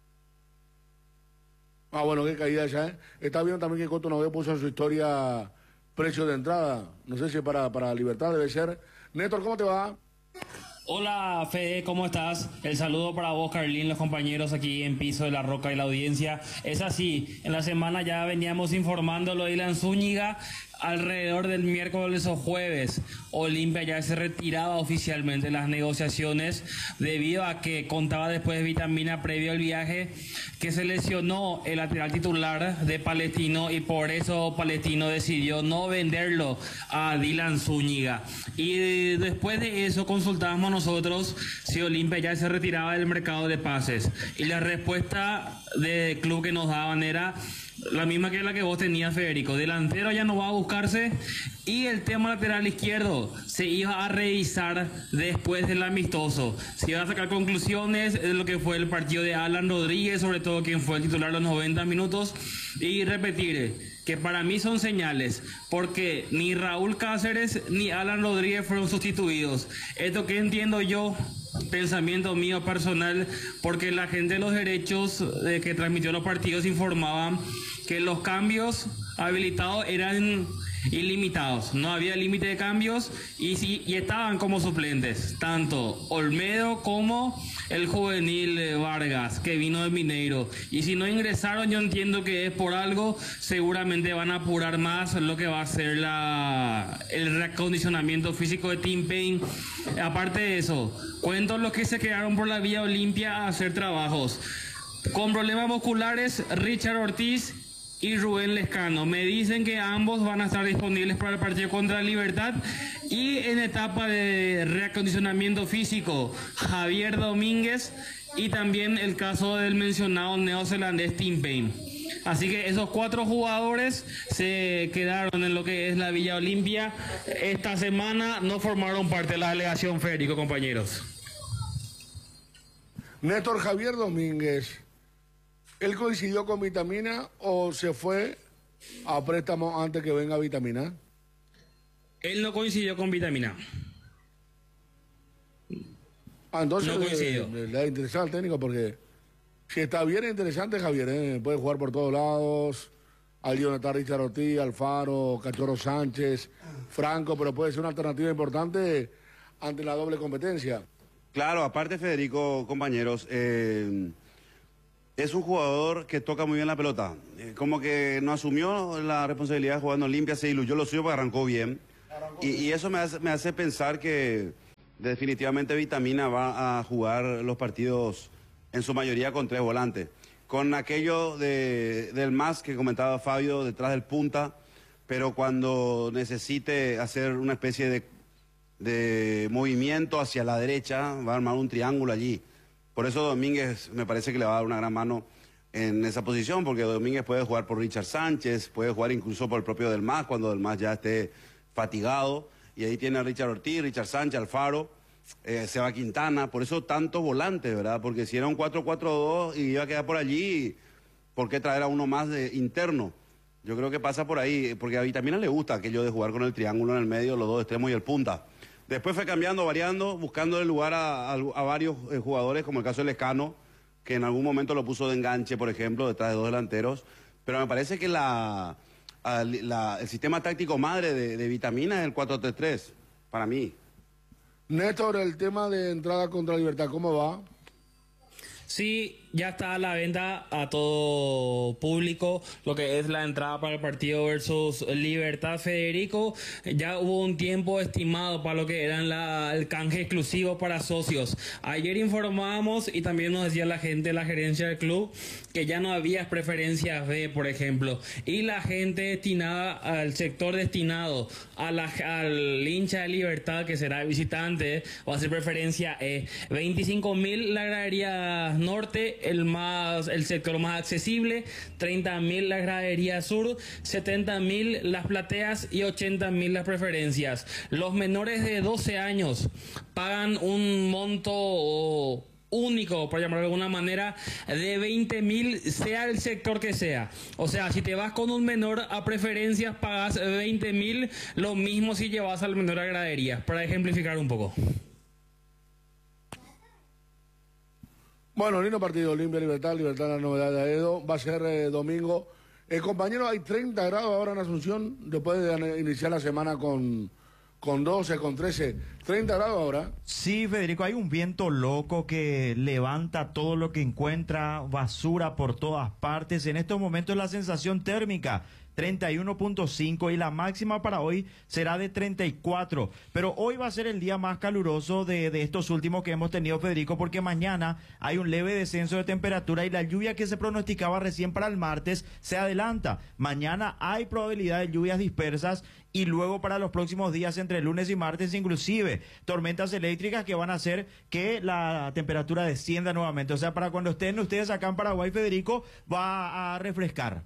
Ah, bueno, qué caída ya, ¿eh? Está bien también que Coto Nogué puso en su historia precio de entrada. No sé si para, para Libertad debe ser. Néstor, ¿cómo te va? Hola Fede, ¿cómo estás? El saludo para vos, Carlín, los compañeros aquí en Piso de la Roca y la audiencia. Es así, en la semana ya veníamos informando lo de Dylan Zúñiga, alrededor del miércoles o jueves, Olimpia ya se retiraba oficialmente de las negociaciones debido a que contaba después de Vitamina previo al viaje que se lesionó el lateral titular de Palestino y por eso Palestino decidió no venderlo a Dylan Zúñiga. Y después de eso consultábamos nosotros si Olimpia ya se retiraba del mercado de pases y la respuesta del club que nos daban era la misma que la que vos tenías, Federico. Delantero ya no va a buscarse y el tema lateral izquierdo se iba a revisar después del amistoso. Se iba a sacar conclusiones de lo que fue el partido de Alan Rodríguez, sobre todo quien fue el titular los noventa minutos. Y repetir que para mí son señales, porque ni Raúl Cáceres ni Alan Rodríguez fueron sustituidos. Esto que entiendo yo, pensamiento mío personal, porque la gente de los derechos de que transmitió los partidos informaban que los cambios habilitados eran ilimitados, no había límite de cambios y, sí, y estaban como suplentes tanto Olmedo como el juvenil Vargas que vino de Mineiro, y si no ingresaron yo entiendo que es por algo, seguramente van a apurar más lo que va a ser la, el reacondicionamiento físico de Tim Payne. Aparte de eso, cuento los que se quedaron por la vía Olimpia a hacer trabajos con problemas musculares: Richard Ortiz y Rubén Lescano. Me dicen que ambos van a estar disponibles para el partido contra Libertad. Y en etapa de reacondicionamiento físico, Javier Domínguez y también el caso del mencionado neozelandés Tim Payne. Así que esos cuatro jugadores se quedaron en lo que es la Villa Olimpia. Esta semana no formaron parte de la delegación, Federico, compañeros. Néstor, Javier Domínguez, ¿él coincidió con Vitamina o se fue a préstamo antes que venga Vitamina? Él no coincidió con Vitamina. Ah, entonces no coincidió. Le, le da interés al técnico, porque si está bien interesante, Javier, ¿eh? Puede jugar por todos lados. Allí donde está Richard Ortiz, Alfaro, Cachorro Sánchez, Franco, pero puede ser una alternativa importante ante la doble competencia. Claro, aparte, Federico, compañeros, eh, es un jugador que toca muy bien la pelota. Eh, como que no asumió la responsabilidad jugando Olimpia, se diluyó lo suyo porque arrancó bien. Arrancó y, bien. y eso me hace, me hace pensar que definitivamente Vitamina va a jugar los partidos en su mayoría con tres volantes. Con aquello de, del más que comentaba Fabio detrás del punta, pero cuando necesite hacer una especie de, de movimiento hacia la derecha, va a armar un triángulo allí. Por eso Domínguez me parece que le va a dar una gran mano en esa posición, porque Domínguez puede jugar por Richard Sánchez, puede jugar incluso por el propio Del Mas cuando Del Mas ya esté fatigado, y ahí tiene a Richard Ortiz, Richard Sánchez, Alfaro, eh, Seba Quintana, por eso tantos volantes, ¿verdad? Porque si era un cuatro cuatro dos y iba a quedar por allí, ¿por qué traer a uno más de interno? Yo creo que pasa por ahí, porque a Vitamina le gusta aquello de jugar con el triángulo en el medio, los dos extremos y el punta. Después fue cambiando, variando, buscando el lugar a, a, a varios eh, jugadores, como el caso de Lescano, que en algún momento lo puso de enganche, por ejemplo, detrás de dos delanteros. Pero me parece que la, a, la, el sistema táctico madre de, de Vitamina es el cuatro tres tres, para mí. Néstor, el tema de entrada contra Libertad, ¿cómo va? Sí, ya está a la venta a todo público lo que es la entrada para el partido versus Libertad, Federico. Ya hubo un tiempo estimado para lo que eran la, el canje exclusivo para socios. Ayer informábamos y también nos decía la gente, la gerencia del club, que ya no había preferencias B, por ejemplo. Y la gente destinada al sector destinado a la, al hincha de Libertad, que será visitante, va a ser preferencia E. veinticinco mil la gradería norte, el más el sector más accesible, treinta mil la gradería sur, setenta mil las plateas y ochenta mil las preferencias. Los menores de doce años pagan un monto único, por llamarlo de alguna manera, de veinte mil, sea el sector que sea. O sea, si te vas con un menor a preferencias, pagas veinte mil, lo mismo si llevas al menor a graderías, para ejemplificar un poco. Bueno, lindo partido, Olimpia, Libertad, Libertad la novedad de Aedo, va a ser eh, domingo. Eh, compañero, hay treinta grados ahora en Asunción, después de iniciar la semana con, con doce, con trece, treinta grados ahora. Sí, Federico, hay un viento loco que levanta todo lo que encuentra, basura por todas partes. En estos momentos la sensación térmica treinta y uno punto cinco y la máxima para hoy será de treinta y cuatro. Pero hoy va a ser el día más caluroso de, de estos últimos que hemos tenido, Federico, porque mañana hay un leve descenso de temperatura y la lluvia que se pronosticaba recién para el martes se adelanta. Mañana hay probabilidad de lluvias dispersas y luego para los próximos días entre lunes y martes inclusive tormentas eléctricas que van a hacer que la temperatura descienda nuevamente. O sea, para cuando estén ustedes acá en Paraguay, Federico, va a refrescar.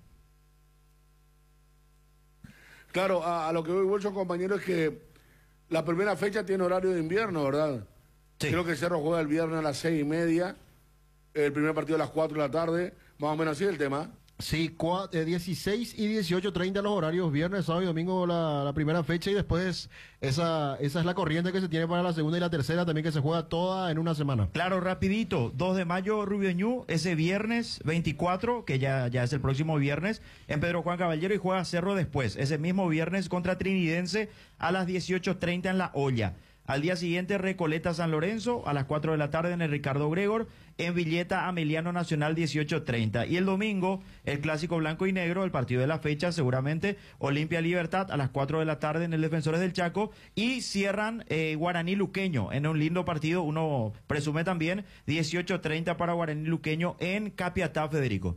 Claro, a, a lo que voy, Wilson, compañero, es que la primera fecha tiene horario de invierno, ¿verdad? Sí. Creo que Cerro juega el viernes a las seis y media, el primer partido a las cuatro de la tarde, más o menos así el tema. Sí, cua- eh, dieciséis y dieciocho treinta los horarios, viernes, sábado y domingo la, la primera fecha y después esa, esa es la corriente que se tiene para la segunda y la tercera también que se juega toda en una semana. Claro, rapidito, dos de mayo, Rubio Ñu, ese viernes veinticuatro, que ya, ya es el próximo viernes, en Pedro Juan Caballero y juega Cerro después, ese mismo viernes contra Trinidense a las dieciocho treinta en La Olla. Al día siguiente, Recoleta San Lorenzo, a las cuatro de la tarde en el Ricardo Gregor, en Villeta Ameliano Nacional dieciocho treinta. Y el domingo, el clásico blanco y negro, el partido de la fecha, seguramente, Olimpia Libertad, a las cuatro de la tarde en el Defensores del Chaco, y cierran eh, Guaraní Luqueño, en un lindo partido, uno presume también, dieciocho treinta para Guaraní Luqueño en Capiatá, Federico.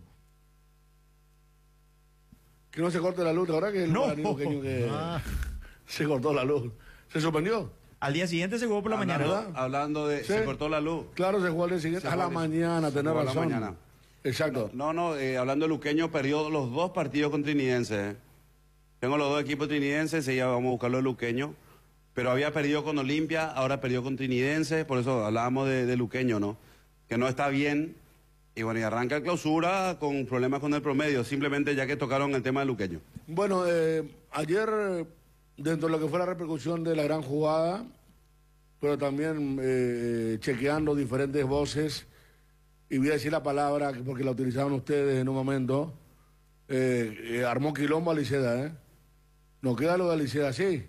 Que no se corte la luz, ahora que el No. Guaraní Luqueño que Ah. se cortó la luz. ¿Se suspendió? Al día siguiente se jugó por la hablando, mañana. ¿verdad? hablando de... Sí. Se cortó la luz. Claro, se jugó al día siguiente, Se a jugó la al- mañana, se tenés jugó a la razón. mañana. Exacto. No, no, eh, hablando de Luqueño, perdió los dos partidos con Trinidense. eh. Tengo los dos equipos trinidenses, y ya vamos a buscarlo de Luqueño. Pero había perdido con Olimpia, ahora perdió con Trinidense, por eso hablábamos de, de Luqueño, ¿no? Que no está bien. Y bueno, y arranca el clausura con problemas con el promedio, simplemente ya que tocaron el tema de Luqueño. Bueno, eh, ayer, eh, dentro de lo que fue la repercusión de la gran jugada, pero también eh, chequeando diferentes voces, y voy a decir la palabra porque la utilizaron ustedes en un momento, eh, eh, armó quilombo a Liceda, ¿eh? Nos queda lo de Liceda, sí.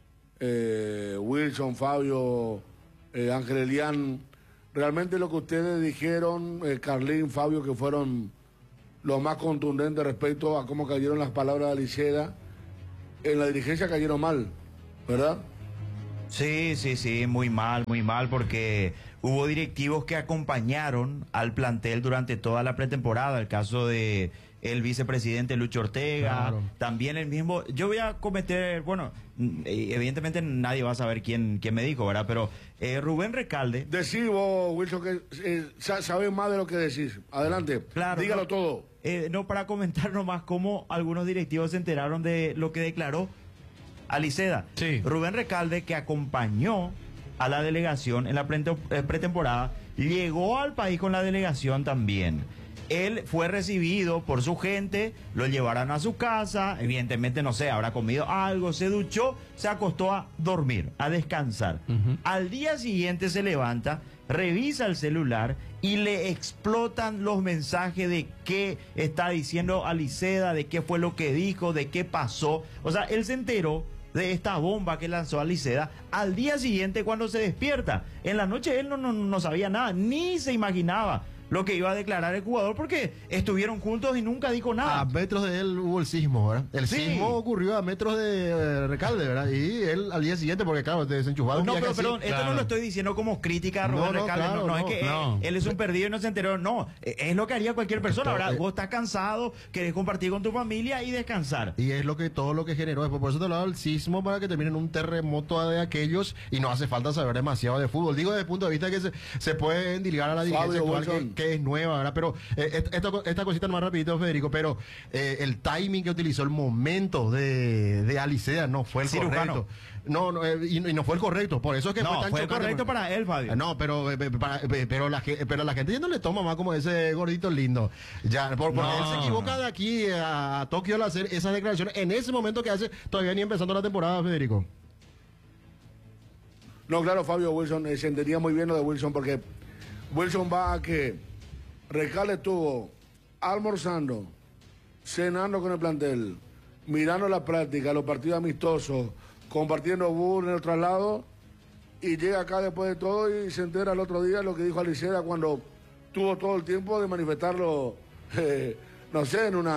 Eh, Wilson, Fabio, eh, Ángel Elián, realmente lo que ustedes dijeron, eh, Carlín, Fabio, que fueron los más contundentes respecto a cómo cayeron las palabras de Liceda, en la dirigencia cayeron mal, ¿verdad? Sí, sí, sí, muy mal, muy mal, porque hubo directivos que acompañaron al plantel durante toda la pretemporada, el caso de el vicepresidente Lucho Ortega, Claro. también el mismo, yo voy a cometer, bueno, mm, evidentemente nadie va a saber quién, quién me dijo, ¿verdad? Pero eh, Rubén Recalde, Decí vos, Wilson, que eh, sa- sabes más de lo que decís. Adelante, Claro, dígalo no. todo. eh, no para comentar nomás cómo algunos directivos se enteraron de lo que declaró Aliceda. Sí. Rubén Recalde, que acompañó a la delegación en la pre- eh, pretemporada, llegó al país con la delegación también. Él fue recibido por su gente, lo llevaron a su casa, evidentemente, no sé, habrá comido algo, se duchó, se acostó a dormir, a descansar. Ujú. Al día siguiente se levanta, revisa el celular y le explotan los mensajes de qué está diciendo Aliceda, de qué fue lo que dijo, de qué pasó. O sea, él se enteró de esta bomba que lanzó Aliceda al día siguiente cuando se despierta. En la noche él no, no, no sabía nada, ni se imaginaba lo que iba a declarar el jugador porque estuvieron juntos y nunca dijo nada. A metros de él hubo el sismo, ¿verdad? El Sí. sismo ocurrió a metros de eh, Recalde, ¿verdad? Y él al día siguiente, porque claro, te desenchufado. un No, viaje pero así. perdón, esto claro. no lo estoy diciendo como crítica a Rubén No, no, Recalde, claro, no, no, no, es que no. Él, él es un perdido y no se enteró, no, eh, es lo que haría cualquier persona, Pero, ¿verdad? eh, Vos estás cansado, querés compartir con tu familia y descansar. Y es lo que todo lo que generó después. Por eso te hablaba del sismo para que terminen un terremoto de aquellos y no hace falta saber demasiado de fútbol. Digo desde el punto de vista que se, se puede endilgar a la dirigencia Fabio actual Wilson. que, que es nueva, ¿verdad? Pero eh, et- esta, esta cosita más rapidito, Federico, pero eh, el timing que utilizó, el momento de, de Alicea no fue el Cirujano. correcto. No, no eh, y, y no fue el correcto. Por eso es que No, fue tan fue chocante. correcto para él, Fabio. No, pero, eh, para- eh, pero, la, ge- pero la gente ya no le toma más como ese gordito lindo. Ya, por, porque No. él se equivoca de aquí a, a Tokio al hacer esas declaraciones en ese momento que hace, todavía ni empezando la temporada, Federico. No, claro, Fabio Wilson, eh, se entendía muy bien lo de Wilson, porque Wilson va a que Recalde estuvo almorzando, cenando con el plantel, mirando la práctica, los partidos amistosos, compartiendo bus en el traslado, y llega acá después de todo y se entera el otro día lo que dijo Aliceda cuando tuvo todo el tiempo de manifestarlo, eh, no sé, en una,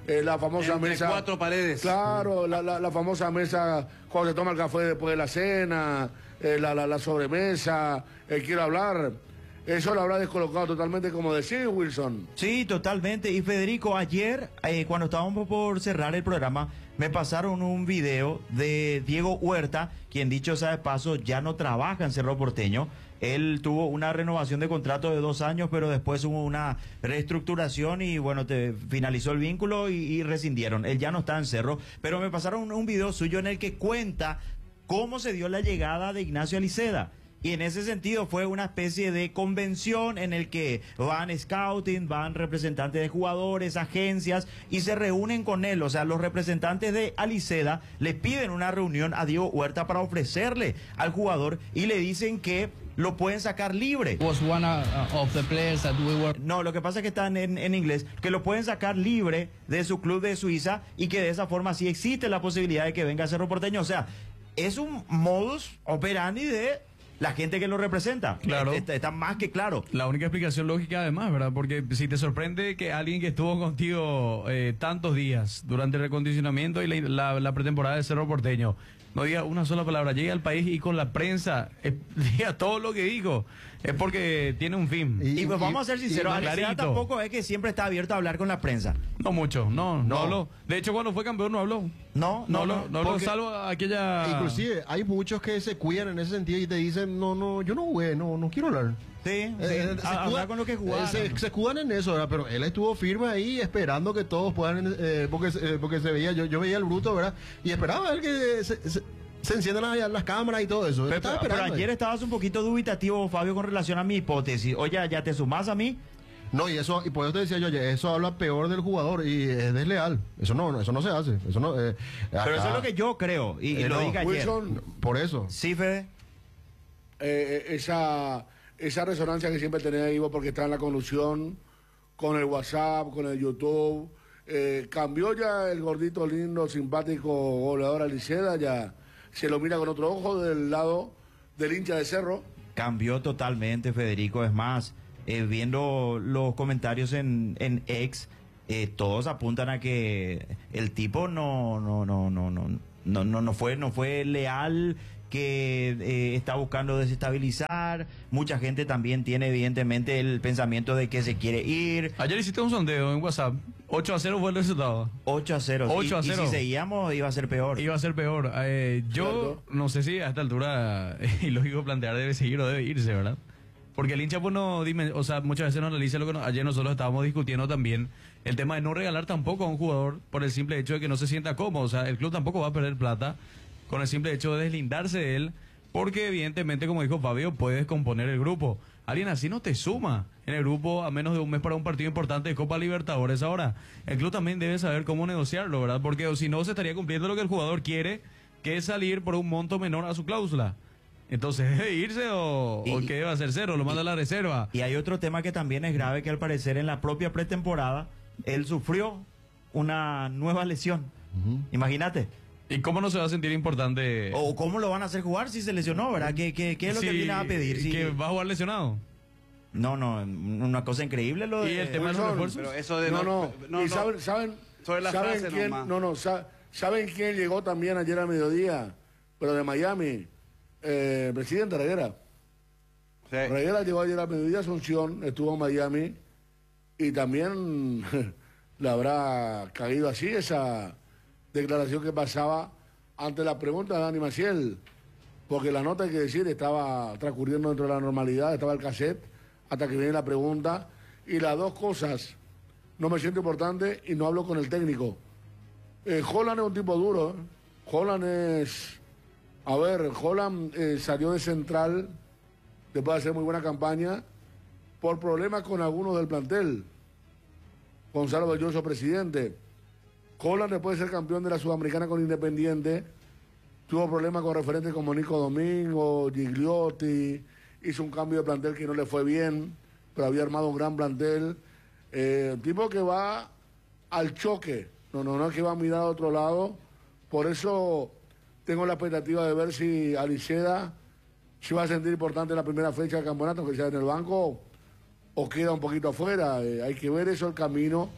eh, la famosa Entre mesa. cuatro paredes. Claro, la, la, la famosa mesa cuando se toma el café después de la cena, eh, la, la, la sobremesa, eh, quiero hablar. Eso lo habrá descolocado totalmente, como decía Wilson. Sí, totalmente. Y Federico, ayer, eh, cuando estábamos por cerrar el programa, me pasaron un video de Diego Huerta, quien dicho sea de paso, ya no trabaja en Cerro Porteño. Él tuvo una renovación de contrato de dos años, pero después hubo una reestructuración y bueno, te finalizó el vínculo y, y rescindieron. Él ya no está en Cerro, pero me pasaron un, un video suyo en el que cuenta cómo se dio la llegada de Ignacio Aliceda. Y en ese sentido fue una especie de convención en el que van scouting, van representantes de jugadores, agencias y se reúnen con él. O sea, los representantes de Aliceda le piden una reunión a Diego Huerta para ofrecerle al jugador y le dicen que lo pueden sacar libre. Was one uh, of the players that we were... No, lo que pasa es que están en, en inglés, que lo pueden sacar libre de su club de Suiza y que de esa forma sí existe la posibilidad de que venga a Cerro Porteño. O sea, es un modus operandi de la gente que lo representa. Claro. Está, está más que claro. La única explicación lógica además, ¿verdad? Porque si te sorprende que alguien que estuvo contigo eh, tantos días durante el recondicionamiento y la, la, la pretemporada de Cerro Porteño no diga una sola palabra, llegue al país y con la prensa eh, diga todo lo que dijo, es porque tiene un fin. Y, y pues vamos a ser sinceros, y Aliceda clarito. tampoco es que siempre está abierto a hablar con la prensa. No mucho, no, no, No. habló. De hecho, cuando fue campeón no habló. No, No, no, no, no. no, habló, porque- salvo aquella... Inclusive, hay muchos que se cuidan en ese sentido y te dicen, no, no, yo no jugué, no, no quiero hablar. Sí, sí. Eh, se a- hablar escudan- con lo que eh, jugaron. se, se escudan en eso, ¿verdad? Pero él estuvo firme ahí esperando que todos puedan, eh, porque, eh, porque se veía, yo, yo veía el bruto, ¿verdad? Y esperaba él que se, se, se enciendan las, las cámaras y todo eso. Él Pero, estaba pero esperando ayer ahí. estabas un poquito dubitativo, Fabio, con relación a mi hipótesis. Oye, ¿ya te sumás a mí? No, y eso, y por eso te decía yo, oye, eso habla peor del jugador y es desleal. Eso no, no, eso no se hace. Eso no, eh, Pero acá- eso es lo que yo creo, y, y Eh, lo no, dije ayer. Wilson, Por eso. Sí, Fede. eh, esa, esa resonancia que siempre tenía Ivo porque está en la conducción, con el WhatsApp, con el YouTube. Eh, cambió ya el gordito lindo, simpático goleador Aliceda, ya se lo mira con otro ojo del lado del hincha de Cerro. Cambió totalmente, Federico. Es más, eh, viendo los comentarios en, en X, eh, todos apuntan a que el tipo no, no, no, no, no, no, no, no fue, no fue leal, que eh, está buscando desestabilizar. Mucha gente también tiene evidentemente el pensamiento de que se quiere ir. Ayer hiciste un sondeo en WhatsApp. ocho a cero fue el resultado. ocho a cero. ocho a Y- cero. Y, si seguíamos iba a ser peor. Iba a ser peor. Eh, yo Cierto. no sé si a esta altura es ilógico plantear debe seguir o debe irse, ¿verdad? Porque el hincha, pues no, dime, o sea, muchas veces no analiza lo que no- ayer nosotros estábamos discutiendo también. El tema de no regalar tampoco a un jugador por el simple hecho de que no se sienta cómodo. O sea, el club tampoco va a perder plata con el simple hecho de deslindarse de él. Porque evidentemente, como dijo Fabio, puede descomponer el grupo. Alguien así no te suma en el grupo a menos de un mes para un partido importante de Copa Libertadores. Ahora, el club también debe saber cómo negociarlo, ¿verdad? Porque o si no, se estaría cumpliendo lo que el jugador quiere, que es salir por un monto menor a su cláusula. Entonces, ¿debe irse o, Y- o qué debe hacer cero? Lo manda a la reserva. Y hay otro tema que también es grave, que al parecer en la propia pretemporada él sufrió una nueva lesión. Imagínate. ¿Y cómo no se va a sentir importante? O cómo lo van a hacer jugar si se lesionó, ¿verdad? ¿Qué, qué, qué es lo que Sí, viene a pedir? Si- ¿Que va a jugar lesionado? No, no, una cosa increíble lo de... ¿Y el tema de los Wilson, refuerzos? Pero eso de No, no, no, y no. saben, saben, Sobre la saben frase quién, nomás. no, no, sa- saben quién llegó también ayer al mediodía, pero de Miami, eh, el presidente Reguera. Sí. Reguera llegó ayer al mediodía a Asunción, estuvo en Miami y también le habrá caído así esa declaración que pasaba ante la pregunta de Dani Maciel, porque la nota, hay que decir, estaba transcurriendo dentro de la normalidad, estaba el cassette, hasta que viene la pregunta, y las dos cosas, no me siento importante y no hablo con el técnico. Eh, Holland es un tipo duro, ¿eh? Holland es... A ver, Holland eh, salió de central después de hacer muy buena campaña por problemas con algunos del plantel. Gonzalo Belloso, presidente. Holland, después de ser campeón de la Sudamericana con Independiente, tuvo problemas con referentes como Nico Domingo, Gigliotti, hizo un cambio de plantel que no le fue bien, pero había armado un gran plantel. Eh, un tipo que va al choque, no, no, no es que va a mirar a otro lado. Por eso tengo la expectativa de ver si Aliceda se va a sentir importante en la primera fecha del campeonato, que sea en el banco o queda un poquito afuera. Eh, hay que ver eso, el camino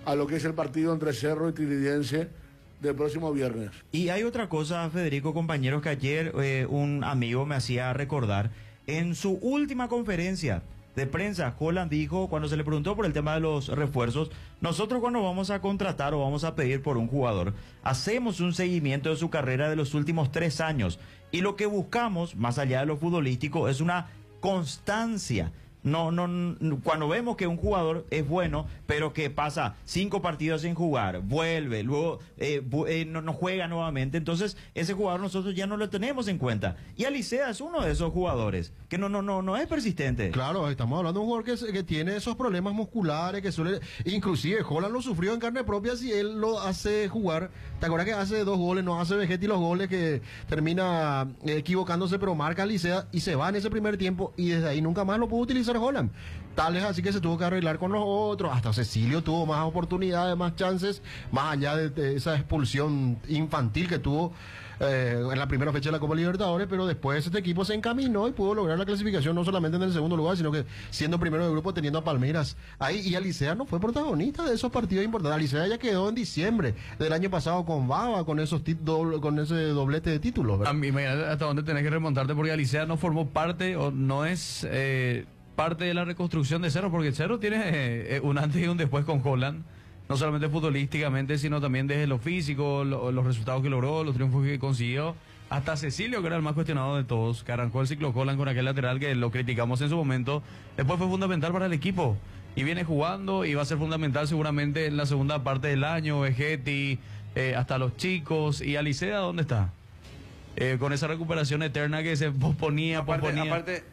a lo que es el partido entre Cerro y Trinidense del próximo viernes. Y hay otra cosa, Federico, compañeros, que ayer eh, un amigo me hacía recordar. En su última conferencia de prensa, Holland dijo, cuando se le preguntó por el tema de los refuerzos, nosotros cuando vamos a contratar o vamos a pedir por un jugador, hacemos un seguimiento de su carrera de los últimos tres años. Y lo que buscamos, más allá de lo futbolístico, es una constancia. No, no, no, cuando vemos que un jugador es bueno, pero que pasa cinco partidos sin jugar, vuelve, luego eh, bu eh, no, no juega nuevamente, entonces ese jugador nosotros ya no lo tenemos en cuenta. Y Alicea es uno de esos jugadores que no, no, no, no es persistente. Claro, estamos hablando de un jugador que, que tiene esos problemas musculares, que suele, inclusive Holland lo sufrió en carne propia si él lo hace jugar. ¿Te acuerdas que hace dos goles, no hace Vegetti los goles, que termina eh, equivocándose, pero marca Alicea y se va en ese primer tiempo y desde ahí nunca más lo pudo utilizar Holland? Tal es así que se tuvo que arreglar con los otros. Hasta Cecilio tuvo más oportunidades, más chances, más allá de, de esa expulsión infantil que tuvo eh, en la primera fecha de la Copa Libertadores, pero después este equipo se encaminó y pudo lograr la clasificación no solamente en el segundo lugar, sino que siendo primero de grupo, teniendo a Palmeiras ahí. Y Alicea no fue protagonista de esos partidos importantes. Alicea ya quedó en diciembre del año pasado con Baba, con esos doble, con ese doblete de títulos, ¿verdad? A mí, imagínate hasta dónde tenés que remontarte, porque Alicea no formó parte o no es eh, parte de la reconstrucción de Cerro, porque Cerro tiene eh, un antes y un después con Holland, no solamente futbolísticamente, sino también desde lo físico, lo, los resultados que logró, los triunfos que consiguió. Hasta Cecilio, que era el más cuestionado de todos, que arrancó el ciclo Holland con aquel lateral que lo criticamos en su momento, después fue fundamental para el equipo. Y viene jugando y va a ser fundamental seguramente en la segunda parte del año. Vegetti, eh, hasta los chicos. ¿Y Alicea dónde está? Eh, con esa recuperación eterna que se posponía, aparte, posponía. Aparte,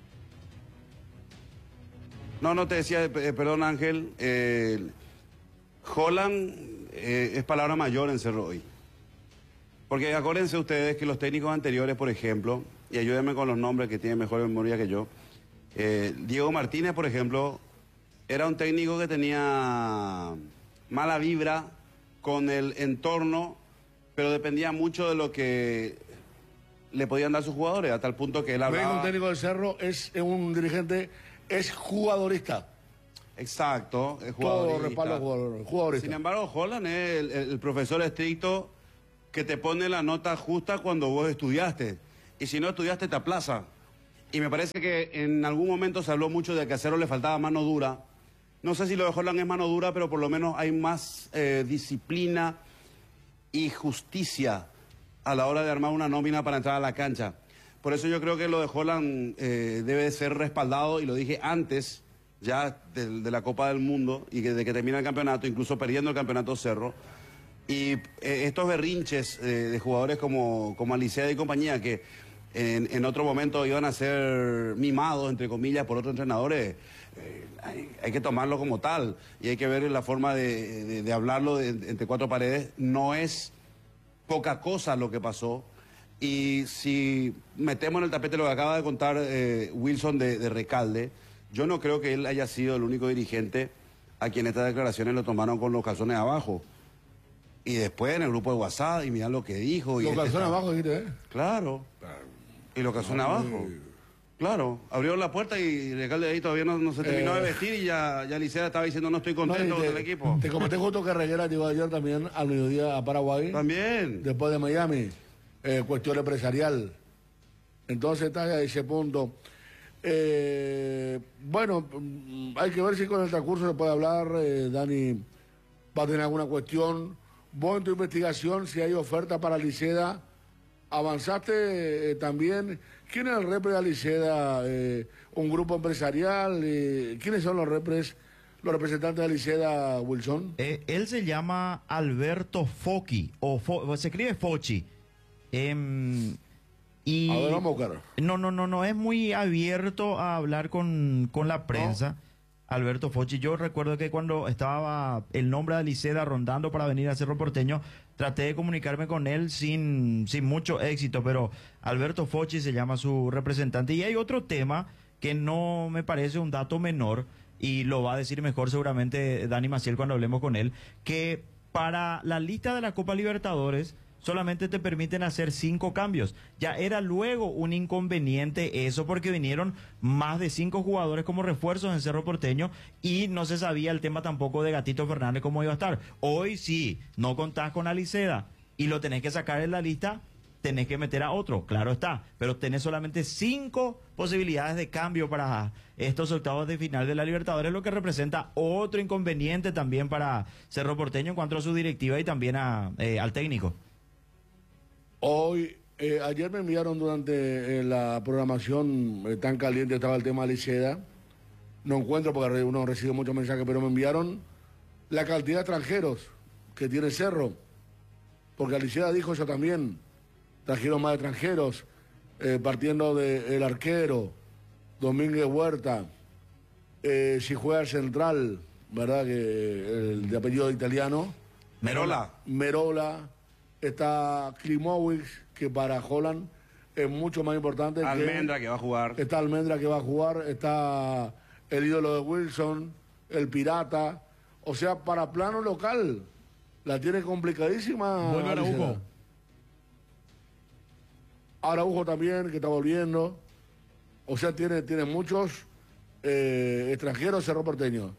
no, no te decía, eh, perdón Ángel, eh, Holland eh, es palabra mayor en Cerro hoy. Porque acuérdense ustedes que los técnicos anteriores, por ejemplo, y ayúdenme con los nombres que tienen mejor memoria que yo, eh, Diego Martínez, por ejemplo, era un técnico que tenía mala vibra con el entorno, pero dependía mucho de lo que le podían dar sus jugadores, a tal punto que él hablaba... Un técnico del Cerro es un dirigente, es jugadorista. Exacto, es Todo jugadorista. respaldo jugador, jugadorista. Sin embargo, Holland es el, el, el profesor estricto que te pone la nota justa cuando vos estudiaste. Y si no estudiaste, te aplaza. Y me parece que en algún momento se habló mucho de que a Cerro le faltaba mano dura. No sé si lo de Holland es mano dura, pero por lo menos hay más eh, disciplina y justicia a la hora de armar una nómina para entrar a la cancha. Por eso yo creo que lo de Holland eh, debe ser respaldado, y lo dije antes ya de, de la Copa del Mundo y que, de que termina el campeonato, incluso perdiendo el campeonato Cerro. Y eh, estos berrinches eh, de jugadores como, como Alicea y compañía, que en, en otro momento iban a ser mimados, entre comillas, por otros entrenadores, eh, hay, hay que tomarlo como tal. Y hay que ver la forma de, de, de hablarlo de, entre cuatro paredes. No es poca cosa lo que pasó. Y si metemos en el tapete lo que acaba de contar eh, Wilson de, de Recalde, yo no creo que él haya sido el único dirigente a quien estas declaraciones lo tomaron con los calzones abajo. Y después en el grupo de WhatsApp, y mirá lo que dijo. Los y calzones este, abajo, dijiste, ¿eh? Claro. Y los calzones No, abajo. y... Claro. Abrió la puerta y Recalde ahí todavía no, no se terminó Eh... de vestir y ya, ya Licea estaba diciendo no estoy contento no, te, con el equipo. Te comenté justo que Reguera llegó ayer también al mediodía a Paraguay. También. Después de Miami. Eh, cuestión empresarial. Entonces está a ese punto. Eh, bueno, hay que ver si con el transcurso se puede hablar. eh, Dani va a tener alguna cuestión. Vos en tu investigación, si hay oferta para Liceda, avanzaste eh, también. ¿Quién es el repre de Aliceda? Eh, ¿Un grupo empresarial? Eh, ¿Quiénes son los repres, los representantes de Aliceda, Wilson? Eh, él se llama Alberto Fochi, o Fo, se escribe Fochi. Eh, y A ver, vamos a buscar. No, no, no, no es muy abierto a hablar con, con la prensa. ¿No? Alberto Fochi, yo recuerdo que cuando estaba el nombre de Aliceda rondando para venir a Cerro Porteño, traté de comunicarme con él sin, sin mucho éxito, pero Alberto Fochi se llama su representante. Y hay otro tema que no me parece un dato menor, y lo va a decir mejor seguramente Dani Maciel cuando hablemos con él, que para la lista de la Copa Libertadores solamente te permiten hacer cinco cambios. Ya era luego un inconveniente eso porque vinieron más de cinco jugadores como refuerzos en Cerro Porteño y no se sabía el tema tampoco de Gatito Fernández cómo iba a estar. Hoy sí, no contás con Aliceda y lo tenés que sacar en la lista, tenés que meter a otro, claro está, pero tenés solamente cinco posibilidades de cambio para estos octavos de final de la Libertadores, lo que representa otro inconveniente también para Cerro Porteño en cuanto a su directiva y también a, eh, al técnico. Hoy, eh, ayer me enviaron durante eh, la programación, eh, tan caliente estaba el tema de Aliceda, no encuentro porque uno recibe muchos mensajes, pero me enviaron la cantidad de extranjeros que tiene Cerro, porque Aliceda dijo eso también, trajeron más extranjeros, eh, partiendo del arquero, Domínguez Huerta, eh, si juega central, ¿verdad? Que el de apellido italiano. Merola. Merola. Está Klimovic, que para Holland es mucho más importante. Almendra, que, que va a jugar. Está Almendra, que va a jugar. Está el ídolo de Wilson, el Pirata. O sea, para plano local, la tiene complicadísima. Vuelve Araujo. Araujo también, que está volviendo. O sea, tiene, tiene muchos eh, extranjeros Cerro Porteño.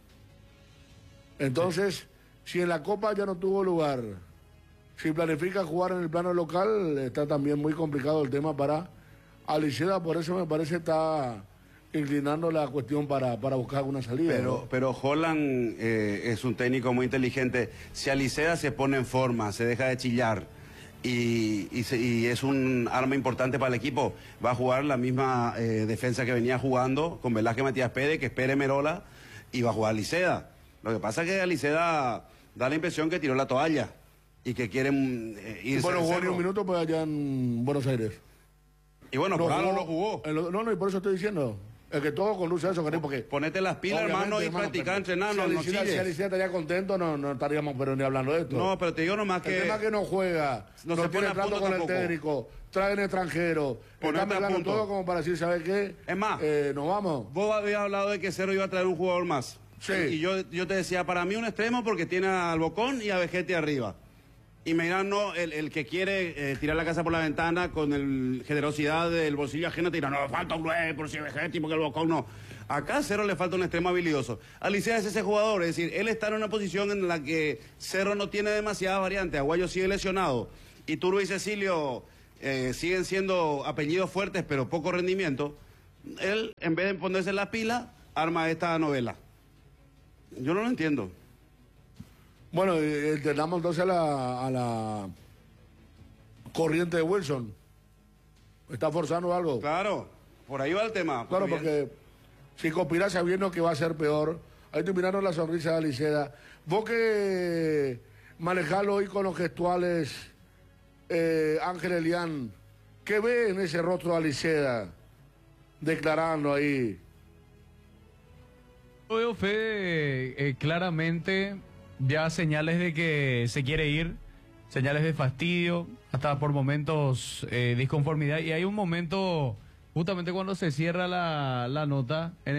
Entonces, si en la Copa ya no tuvo lugar, si planifica jugar en el plano local, está también muy complicado el tema para Aliceda. Por eso me parece está inclinando la cuestión para, para buscar alguna salida. Pero, ¿no? pero Holland eh, es un técnico muy inteligente. Si Aliceda se pone en forma, se deja de chillar y, y, se, y es un arma importante para el equipo, va a jugar la misma eh, defensa que venía jugando con Velázquez Matías Pérez, que espere Merola, y va a jugar Aliceda. Lo que pasa es que Aliceda da la impresión que tiró la toalla y que quieren eh, irse. Bueno, al jugó ni Cerro. un minuto pues allá en Buenos Aires. Y bueno, No por algo jugó- no jugó. en lo- No, no, y por eso estoy diciendo. Es que todo conduce a eso, Karim, porque... Ponete las pilas, Obviamente, hermano, y hermano, practicar, pero entrenar, si no, no Aliceda, si chilles. Aliceda estaría contento, no, no estaríamos pero ni hablando de esto. No, pero te digo nomás El que... tema que no juega, No no, se pone tiene a trato punto con el tampoco. técnico, traen extranjeros, Ponete está a mezclando punto. todo como para decir, ¿sabes qué? Es más, Eh, nos vamos. Vos habías hablado de que Cerro iba a traer un jugador más. Sí. Y yo, yo te decía, para mí un extremo porque tiene al Bocón y a Vegete arriba. Y me dirán, no, el, el que quiere eh, tirar la casa por la ventana con el generosidad del bolsillo ajeno, te dirá, no, falta un nueve por si Vegete, porque el Bocón no. Acá a Cerro le falta un extremo habilidoso. Alicea es ese jugador, es decir, él está en una posición en la que Cerro no tiene demasiadas variantes. Aguayo sigue lesionado. Y Turbo y Cecilio eh, siguen siendo apellidos fuertes, pero poco rendimiento. Él, en vez de ponerse la pila, arma esta novela. Yo no lo entiendo. Bueno, eh, entrenamos entonces a la, a la corriente de Wilson. ¿Está forzando algo? Claro, por ahí va el tema. Claro, Bien. porque si conspira sabiendo que va a ser peor, ahí estoy mirando la sonrisa de Aliceda. Vos que manejalo hoy con los gestuales, eh, Ángel Elián, ¿qué ve en ese rostro de Aliceda declarando ahí? Yo veo, Fede, eh, claramente ya señales de que se quiere ir, señales de fastidio, hasta por momentos eh, disconformidad. Y hay un momento, justamente cuando se cierra la, la nota, en